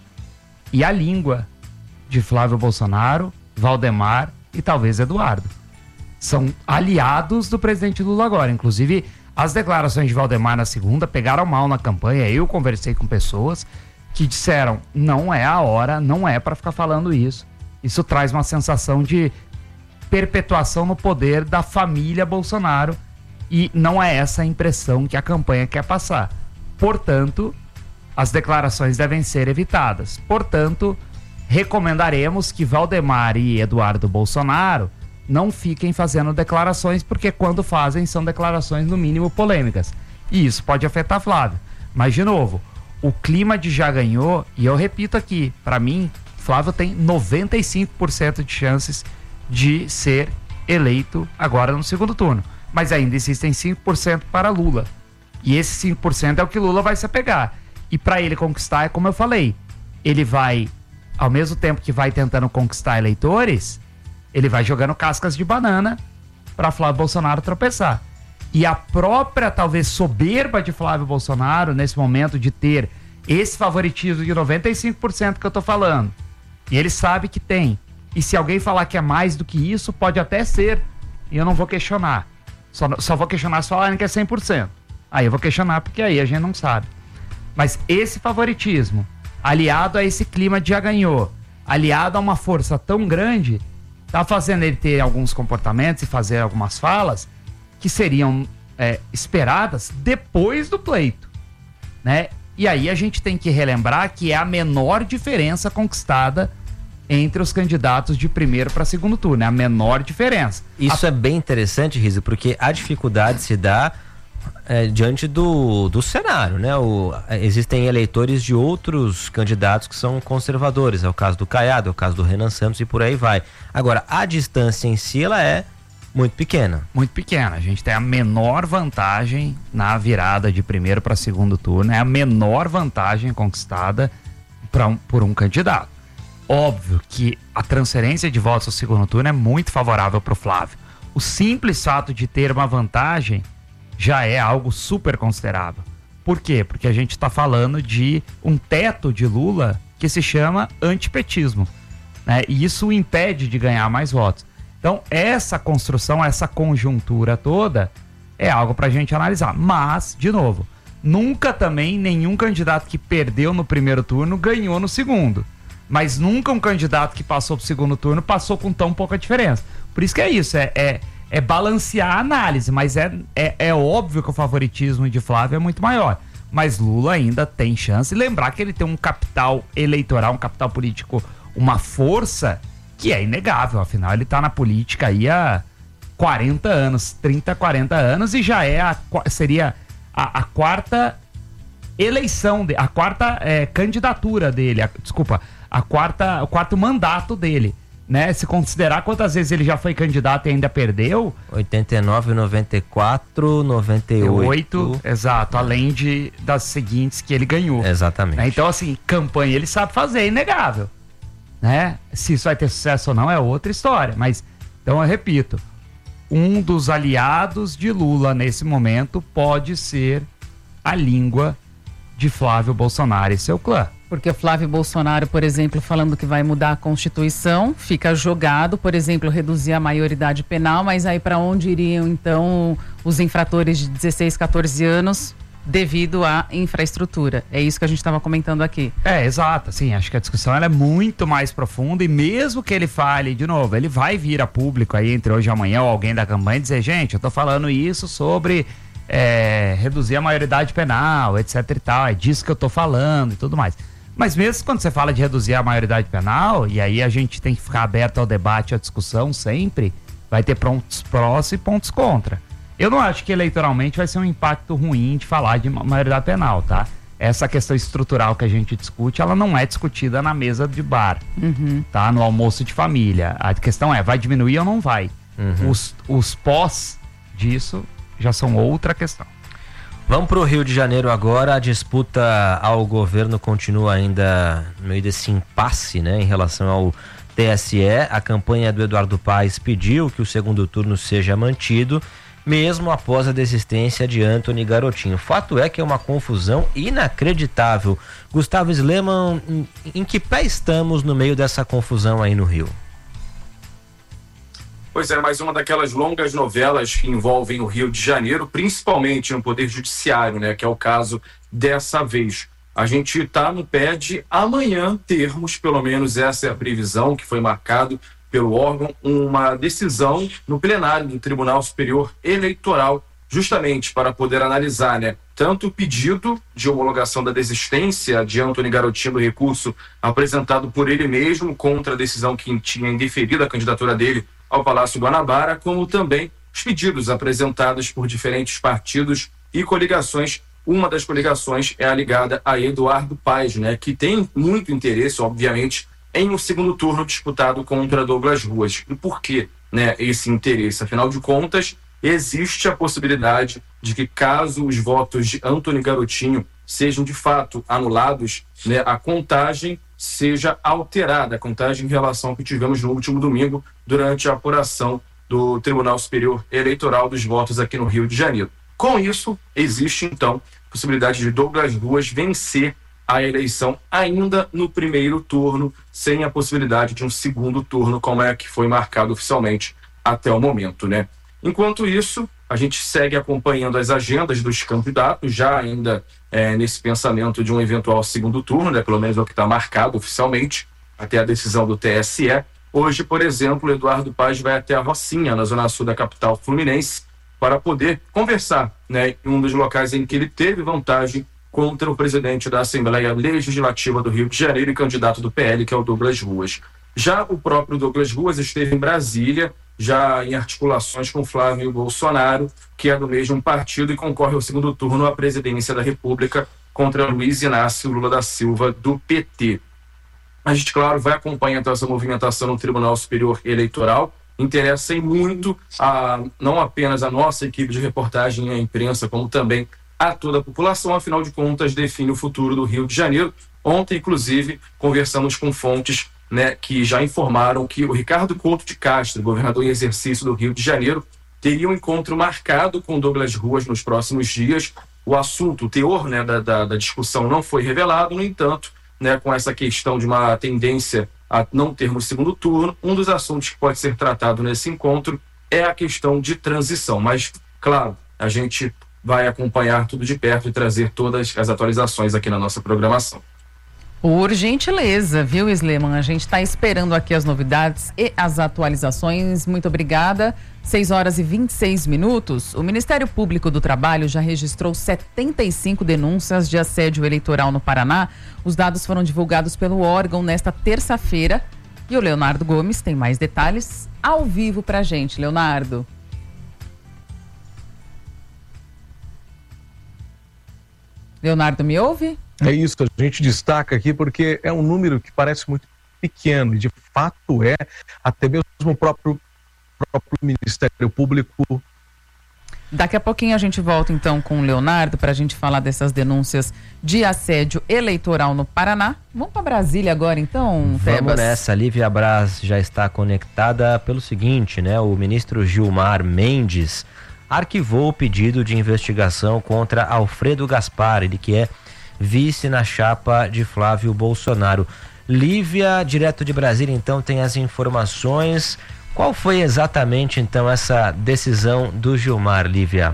e a língua de Flávio Bolsonaro, Valdemar e talvez Eduardo. São aliados do presidente Lula agora. Inclusive, as declarações de Valdemar na segunda pegaram mal na campanha. Eu conversei com pessoas que disseram, não é a hora, não é para ficar falando isso. Isso traz uma sensação de perpetuação no poder da família Bolsonaro e não é essa a impressão que a campanha quer passar. Portanto, as declarações devem ser evitadas. Portanto, recomendaremos que Valdemar e Eduardo Bolsonaro não fiquem fazendo declarações, porque quando fazem são declarações no mínimo polêmicas. E isso pode afetar Flávio. Mas, de novo, o clima de já ganhou, e eu repito aqui, para mim, Flávio tem noventa e cinco por cento de chances de ser eleito agora no segundo turno. Mas ainda existem cinco por cento para Lula. E esse cinco por cento é o que Lula vai se apegar. E para ele conquistar, é como eu falei, ele vai, ao mesmo tempo que vai tentando conquistar eleitores, ele vai jogando cascas de banana para Flávio Bolsonaro tropeçar. E a própria, talvez, soberba de Flávio Bolsonaro, nesse momento de ter esse favoritismo de noventa e cinco por cento que eu tô falando, e ele sabe que tem. E se alguém falar que é mais do que isso, pode até ser, e eu não vou questionar. Só, só vou questionar se falarem que é cem por cento. Aí eu vou questionar, porque aí a gente não sabe. Mas esse favoritismo, aliado a esse clima de já ganhou, aliado a uma força tão grande, tá fazendo ele ter alguns comportamentos e fazer algumas falas que seriam é, esperadas depois do pleito, né? E aí a gente tem que relembrar que é a menor diferença conquistada entre os candidatos de primeiro para segundo turno, é a menor diferença. Isso a... é bem interessante, Rizzo, porque a dificuldade se dá é, diante do, do cenário, né? O, existem eleitores de outros candidatos que são conservadores, é o caso do Caiado, é o caso do Renan Santos e por aí vai. Agora, a distância em si, ela é muito pequena. Muito pequena. A gente tem a menor vantagem na virada de primeiro para segundo turno, é a menor vantagem conquistada pra um, por um candidato. Óbvio que a transferência de votos ao segundo turno é muito favorável para o Flávio. O simples fato de ter uma vantagem já é algo super considerável. Por quê? Porque a gente está falando de um teto de Lula que se chama antipetismo, né? E isso o impede de ganhar mais votos. Então, essa construção, essa conjuntura toda é algo para a gente analisar. Mas, de novo, nunca também nenhum candidato que perdeu no primeiro turno ganhou no segundo. Mas nunca um candidato que passou para o segundo turno passou com tão pouca diferença. Por isso que é isso, é, é, é balancear a análise, mas é, é, é óbvio que o favoritismo de Flávio é muito maior. Mas Lula ainda tem chance. E lembrar que ele tem um capital eleitoral, um capital político, uma força que é inegável. Afinal, ele está na política aí há quarenta anos, trinta, quarenta anos, e já é a, seria a, a quarta eleição, de, a quarta é, candidatura dele, a, desculpa, a quarta, o quarto mandato dele. né? Se considerar quantas vezes ele já foi candidato e ainda perdeu. oitenta e nove, noventa e quatro, noventa e oito. Exato, além de, das seguintes que ele ganhou. Exatamente. Né? Então, assim, campanha ele sabe fazer, é inegável. Né? Se isso vai ter sucesso ou não é outra história. Mas, então eu repito, um dos aliados de Lula nesse momento pode ser a língua de Flávio Bolsonaro e seu clã. Porque o Flávio Bolsonaro, por exemplo, falando que vai mudar a Constituição, fica jogado, por exemplo, reduzir a maioridade penal, mas aí para onde iriam então os infratores de dezesseis, quatorze anos devido à infraestrutura? É isso que a gente estava comentando aqui. É, exato, assim, acho que a discussão ela é muito mais profunda e mesmo que ele fale, de novo, ele vai vir a público aí entre hoje e amanhã ou alguém da campanha e dizer, gente, eu tô falando isso sobre é, reduzir a maioridade penal, etc e tal, é disso que eu tô falando e tudo mais. Mas mesmo quando você fala de reduzir a maioridade penal, e aí a gente tem que ficar aberto ao debate, à discussão sempre, vai ter pontos prós e pontos contra. Eu não acho que eleitoralmente vai ser um impacto ruim de falar de maioridade penal, tá? Essa questão estrutural que a gente discute, ela não é discutida na mesa de bar, uhum. tá? No almoço de família. A questão é, vai diminuir ou não vai? Uhum. Os, os pós disso já são outra questão. Vamos para o Rio de Janeiro agora. A disputa ao governo continua ainda no meio desse impasse, né, em relação ao T S E. A campanha do Eduardo Paes pediu que o segundo turno seja mantido, mesmo após a desistência de Antony Garotinho. Fato é que é uma confusão inacreditável. Gustavo Sleman, em, em que pé estamos no meio dessa confusão aí no Rio? Pois é, mais uma daquelas longas novelas que envolvem o Rio de Janeiro, principalmente no Poder Judiciário, né? Que é o caso dessa vez. A gente está no pé de amanhã termos, pelo menos essa é a previsão que foi marcado pelo órgão, uma decisão no plenário do Tribunal Superior Eleitoral, justamente para poder analisar, né, tanto o pedido de homologação da desistência de Antony Garotinho do recurso apresentado por ele mesmo contra a decisão que tinha indeferido a candidatura dele ao Palácio Guanabara, como também os pedidos apresentados por diferentes partidos e coligações. Uma das coligações é a ligada a Eduardo Paes, né, que tem muito interesse, obviamente, em um segundo turno disputado contra Douglas Ruas. E por que, né, esse interesse? Afinal de contas, existe a possibilidade de que, caso os votos de Antony Garotinho sejam de fato anulados, né, a contagem seja alterada, a contagem em relação ao que tivemos no último domingo durante a apuração do Tribunal Superior Eleitoral dos votos aqui no Rio de Janeiro. Com isso, existe então a possibilidade de Douglas Ruas vencer a eleição ainda no primeiro turno, sem a possibilidade de um segundo turno, como é que foi marcado oficialmente até o momento, né? Enquanto isso, a gente segue acompanhando as agendas dos candidatos, já ainda é, nesse pensamento de um eventual segundo turno, né? Pelo menos é o que está marcado oficialmente, até a decisão do T S E. Hoje, por exemplo, o Eduardo Paes vai até a Rocinha, na zona sul da capital fluminense, para poder conversar, né, em um dos locais em que ele teve vantagem contra o presidente da Assembleia Legislativa do Rio de Janeiro e candidato do P L, que é o Douglas Ruas. Já o próprio Douglas Ruas esteve em Brasília, já em articulações com Flávio Bolsonaro, que é do mesmo partido e concorre ao segundo turno à presidência da República contra Luiz Inácio Lula da Silva, do P T. A gente, claro, vai acompanhando essa movimentação no Tribunal Superior Eleitoral. Interessa muito a, não apenas a nossa equipe de reportagem e a imprensa, como também a toda a população, afinal de contas, define o futuro do Rio de Janeiro. Ontem, inclusive, conversamos com fontes, né, que já informaram que o Ricardo Couto de Castro, governador em exercício do Rio de Janeiro, teria um encontro marcado com Douglas Ruas nos próximos dias. O assunto, o teor, né, da, da, da discussão não foi revelado, no entanto, né, com essa questão de uma tendência a não termos segundo turno, um dos assuntos que pode ser tratado nesse encontro é a questão de transição. Mas, claro, a gente vai acompanhar tudo de perto e trazer todas as atualizações aqui na nossa programação. Por gentileza, viu, Sleman? A gente está esperando aqui as novidades e as atualizações. Muito obrigada. seis horas e vinte e seis minutos. O Ministério Público do Trabalho já registrou setenta e cinco denúncias de assédio eleitoral no Paraná. Os dados foram divulgados pelo órgão nesta terça-feira. E o Leonardo Gomes tem mais detalhes ao vivo pra gente. Leonardo. Leonardo, me ouve? É isso que a gente destaca aqui, porque é um número que parece muito pequeno, e de fato é, até mesmo o próprio, próprio Ministério Público. Daqui a pouquinho a gente volta então com o Leonardo para a gente falar dessas denúncias de assédio eleitoral no Paraná. Vamos para Brasília agora então, Tebas? Vamos nessa, Lívia Braz já está conectada pelo seguinte, né? O ministro Gilmar Mendes arquivou o pedido de investigação contra Alfredo Gaspar, ele que é vice na chapa de Flávio Bolsonaro. Lívia, direto de Brasília, então tem as informações. Qual foi exatamente, então, essa decisão do Gilmar, Lívia?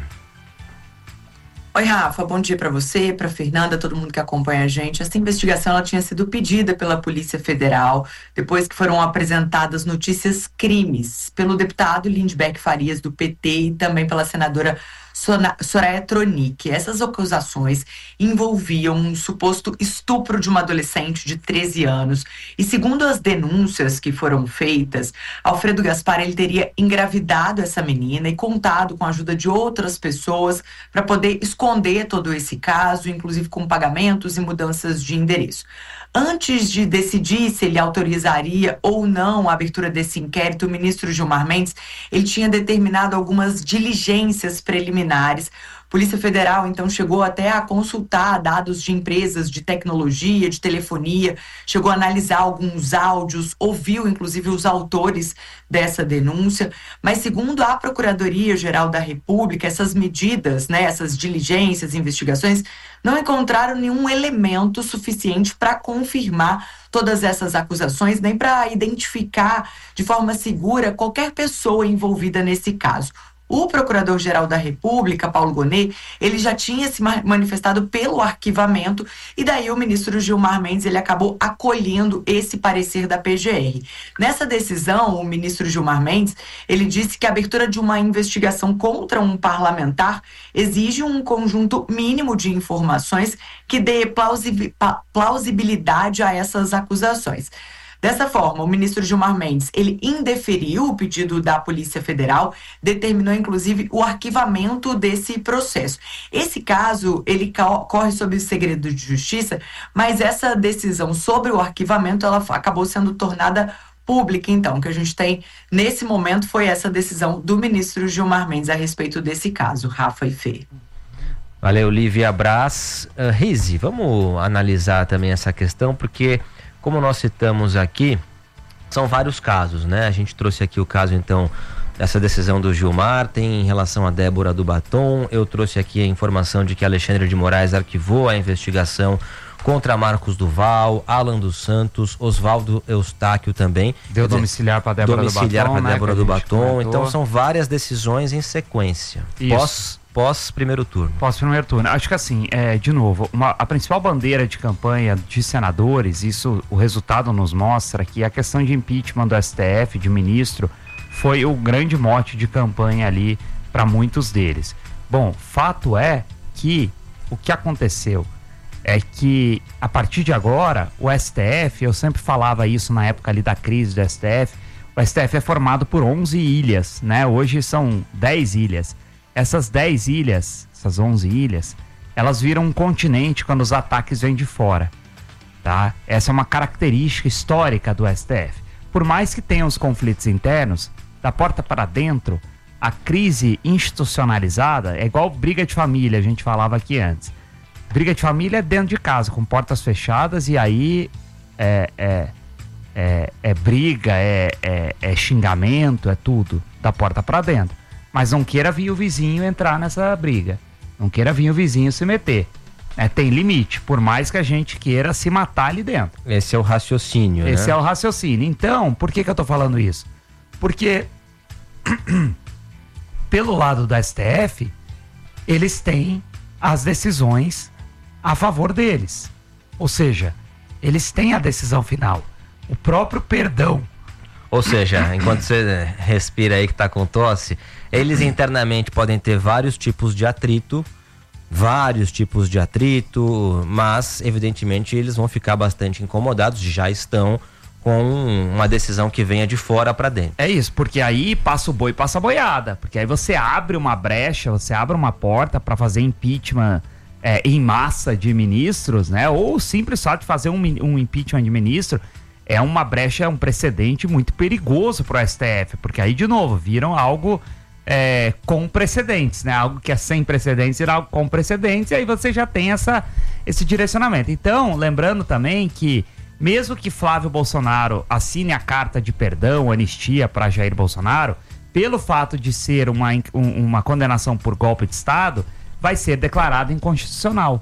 Oi, Rafa, bom dia para você, para Fernanda, todo mundo que acompanha a gente. Essa investigação ela tinha sido pedida pela Polícia Federal depois que foram apresentadas notícias crimes pelo deputado Lindbergh Farias, do P T, e também pela senadora Soraya Tronic. Essas acusações envolviam um suposto estupro de uma adolescente de treze anos. E segundo as denúncias que foram feitas, Alfredo Gaspar ele teria engravidado essa menina e contado com a ajuda de outras pessoas para poder esconder todo esse caso, inclusive com pagamentos e mudanças de endereço. Antes de decidir se ele autorizaria ou não a abertura desse inquérito, o ministro Gilmar Mendes ele tinha determinado algumas diligências preliminares. A Polícia Federal, então, chegou até a consultar dados de empresas de tecnologia, de telefonia, chegou a analisar alguns áudios, ouviu, inclusive, os autores dessa denúncia. Mas, segundo a Procuradoria-Geral da República, essas medidas, né, essas diligências, investigações, não encontraram nenhum elemento suficiente para confirmar todas essas acusações, nem para identificar de forma segura qualquer pessoa envolvida nesse caso. O Procurador-Geral da República, Paulo Gonet, ele já tinha se manifestado pelo arquivamento e daí o ministro Gilmar Mendes ele acabou acolhendo esse parecer da P G R. Nessa decisão, o ministro Gilmar Mendes, ele disse que a abertura de uma investigação contra um parlamentar exige um conjunto mínimo de informações que dê plausibilidade a essas acusações. Dessa forma, o ministro Gilmar Mendes, ele indeferiu o pedido da Polícia Federal, determinou inclusive o arquivamento desse processo. Esse caso, ele corre sob o segredo de justiça, mas essa decisão sobre o arquivamento, ela acabou sendo tornada pública. Então, o que a gente tem nesse momento foi essa decisão do ministro Gilmar Mendes a respeito desse caso, Rafa e Fê. Valeu, Lívia Braz. Uh, Rizi, vamos analisar também essa questão, porque como nós citamos aqui, são vários casos, né? A gente trouxe aqui o caso, então, dessa decisão do Gilmar, tem em relação a Débora do Batom, eu trouxe aqui a informação de que Alexandre de Moraes arquivou a investigação contra Marcos Duval, Alan dos Santos, Oswaldo Eustáquio também. Deu dizer, domiciliar para Débora do Batom. Domiciliar para Débora né, do Batom, então são várias decisões em sequência. Isso. Pós Pós primeiro turno. Pós primeiro turno. Acho que assim, é, de novo, uma, a principal bandeira de campanha de senadores, isso o resultado nos mostra que a questão de impeachment do S T F, de ministro, foi o grande mote de campanha ali para muitos deles. Bom, fato é que o que aconteceu é que a partir de agora, o S T F, eu sempre falava isso na época ali da crise do S T F, o S T F é formado por onze ilhas, né? Hoje são dez ilhas. Essas dez ilhas, essas onze ilhas, elas viram um continente quando os ataques vêm de fora, tá? Essa é uma característica histórica do S T F. Por mais que tenha os conflitos internos, da porta para dentro, a crise institucionalizada é igual briga de família, a gente falava aqui antes. Briga de família é dentro de casa, com portas fechadas, e aí é, é, é, é briga, é, é, é xingamento, é tudo, da porta para dentro. Mas não queira vir o vizinho entrar nessa briga. Não queira vir o vizinho se meter. É, tem limite, por mais que a gente queira se matar ali dentro. Esse é o raciocínio, Esse né? é o raciocínio. Então, por que que eu tô falando isso? Porque, pelo lado do S T F, eles têm as decisões a favor deles. Ou seja, eles têm a decisão final. O próprio perdão. Ou seja, enquanto você respira aí que tá com tosse, eles internamente podem ter vários tipos de atrito, vários tipos de atrito, mas evidentemente eles vão ficar bastante incomodados, já estão com uma decisão que venha de fora para dentro. É isso, porque aí passa o boi, passa a boiada, porque aí você abre uma brecha, você abre uma porta para fazer impeachment é, em massa de ministros, né? Ou simples só de fazer um, um impeachment de ministro. é uma brecha, é um precedente muito perigoso para o S T F, porque aí, de novo, viram algo é, com precedentes, né? Algo que é sem precedentes vira algo com precedentes, e aí você já tem essa, esse direcionamento. Então, lembrando também que, mesmo que Flávio Bolsonaro assine a carta de perdão, anistia para Jair Bolsonaro, pelo fato de ser uma, uma condenação por golpe de Estado, vai ser declarado inconstitucional.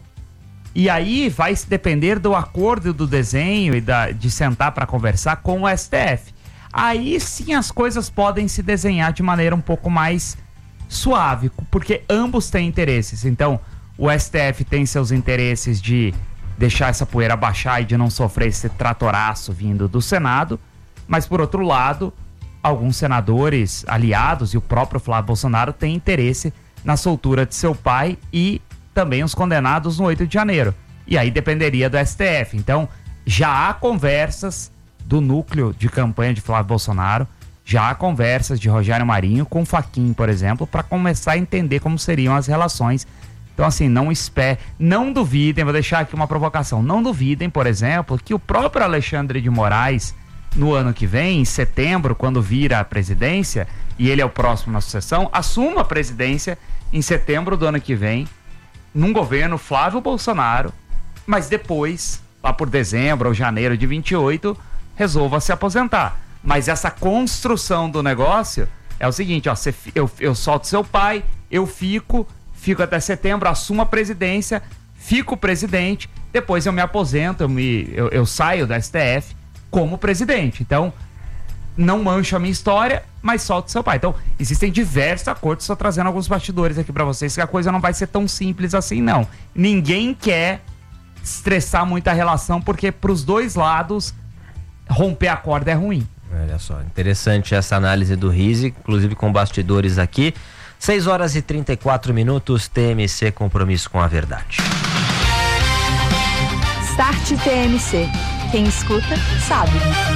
E aí vai depender do acordo do desenho e da, de sentar para conversar com o S T F. Aí sim as coisas podem se desenhar de maneira um pouco mais suave, porque ambos têm interesses. Então, o S T F tem seus interesses de deixar essa poeira baixar e de não sofrer esse tratoraço vindo do Senado, mas por outro lado, alguns senadores aliados e o próprio Flávio Bolsonaro têm interesse na soltura de seu pai e também os condenados no oito de janeiro. E aí dependeria do S T F. Então, já há conversas do núcleo de campanha de Flávio Bolsonaro, já há conversas de Rogério Marinho com Fachin, por exemplo, para começar a entender como seriam as relações. Então, assim, não espere, não duvidem, vou deixar aqui uma provocação, não duvidem, por exemplo, que o próprio Alexandre de Moraes, no ano que vem, em setembro, quando vira a presidência, e ele é o próximo na sucessão, assuma a presidência em setembro do ano que vem, num governo Flávio Bolsonaro, mas depois, lá por dezembro ou janeiro de vinte e oito, resolva se aposentar. Mas essa construção do negócio é o seguinte, ó, cê, eu, eu solto seu pai, eu fico, fico até setembro, assumo a presidência, fico presidente, depois eu me aposento, eu, me, eu, eu saio da S T F como presidente. Então, não mancho a minha história, mas solto seu pai. Então, existem diversos acordos, estou trazendo alguns bastidores aqui para vocês, que a coisa não vai ser tão simples assim, não. Ninguém quer estressar muito a relação, porque para os dois lados, romper a corda é ruim. Olha só, interessante essa análise do Rizzi, inclusive com bastidores aqui. seis horas e trinta e quatro minutos, T M C, compromisso com a verdade. Start T M C. Quem escuta, sabe.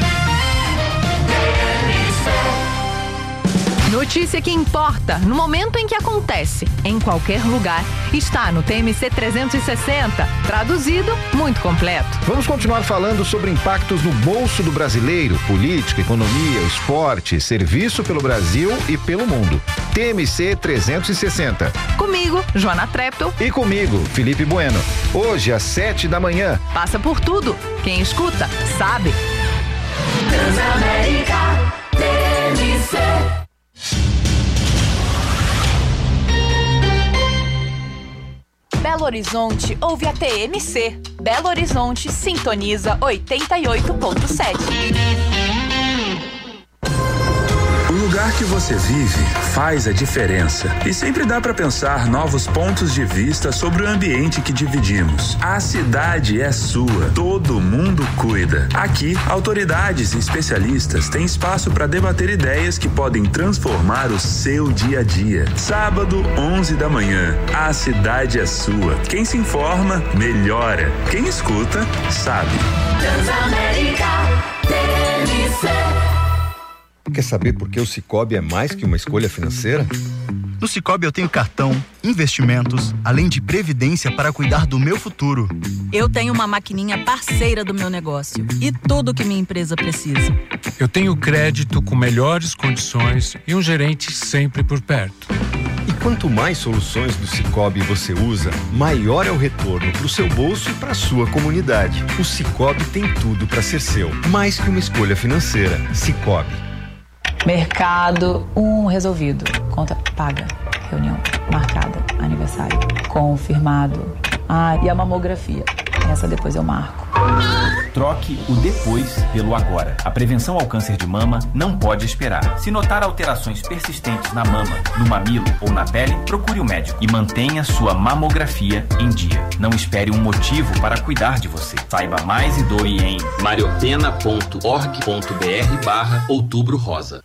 Notícia que importa no momento em que acontece, em qualquer lugar, está no T M C trezentos e sessenta, traduzido, muito completo. Vamos continuar falando sobre impactos no bolso do brasileiro, política, economia, esporte, serviço pelo Brasil e pelo mundo. T M C trezentos e sessenta. Comigo, Joana Treptow. E comigo, Felipe Bueno. Hoje às sete da manhã. Passa por tudo. Quem escuta, sabe. Transamérica T M C. Belo Horizonte ouve a T M C. Belo Horizonte sintoniza oitenta e oito ponto sete. O lugar que você vive faz a diferença e sempre dá para pensar novos pontos de vista sobre o ambiente que dividimos. A cidade é sua, todo mundo cuida. Aqui, autoridades e especialistas têm espaço para debater ideias que podem transformar o seu dia a dia. Sábado, onze da manhã, a cidade é sua. Quem se informa, melhora. Quem escuta, sabe. Transamérica T M C. Quer saber por que o Sicoob é mais que uma escolha financeira? No Sicoob eu tenho cartão, investimentos, além de previdência para cuidar do meu futuro. Eu tenho uma maquininha parceira do meu negócio e tudo que minha empresa precisa. Eu tenho crédito com melhores condições e um gerente sempre por perto. E quanto mais soluções do Sicoob você usa, maior é o retorno para o seu bolso e para a sua comunidade. O Sicoob tem tudo para ser seu, mais que uma escolha financeira. Sicoob. Mercado, um resolvido. Conta paga. Reunião marcada. Aniversário confirmado. Ah, e a mamografia. Essa depois eu marco. Troque o depois pelo agora. A prevenção ao câncer de mama não pode esperar. Se notar alterações persistentes na mama, no mamilo ou na pele, procure o médico e mantenha sua mamografia em dia. Não espere um motivo para cuidar de você. Saiba mais e doe em mariopena ponto org ponto br barra outubro rosa.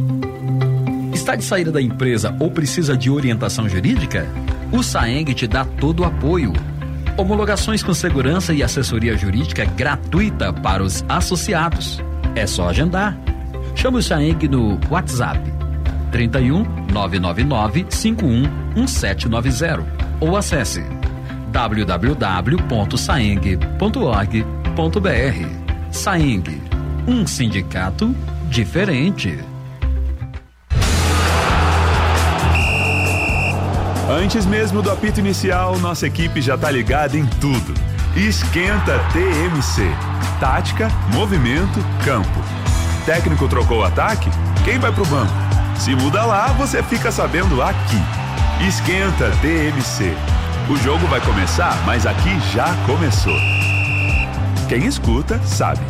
Está de saída da empresa ou precisa de orientação jurídica? O Saeng te dá todo o apoio. Homologações com segurança e assessoria jurídica gratuita para os associados. É só agendar. Chame o Saeng no WhatsApp trinta e um, nove nove nove, cinco um, um sete nove zero ou acesse w w w ponto saeng ponto org ponto br. Saeng, Um sindicato diferente. Antes mesmo do apito inicial, nossa equipe já tá ligada em tudo. Esquenta T M C. Tática, movimento, campo. Técnico trocou o ataque? Quem vai pro banco? Se muda lá, você fica sabendo aqui. Esquenta T M C. O jogo vai começar, mas aqui já começou. Quem escuta, sabe.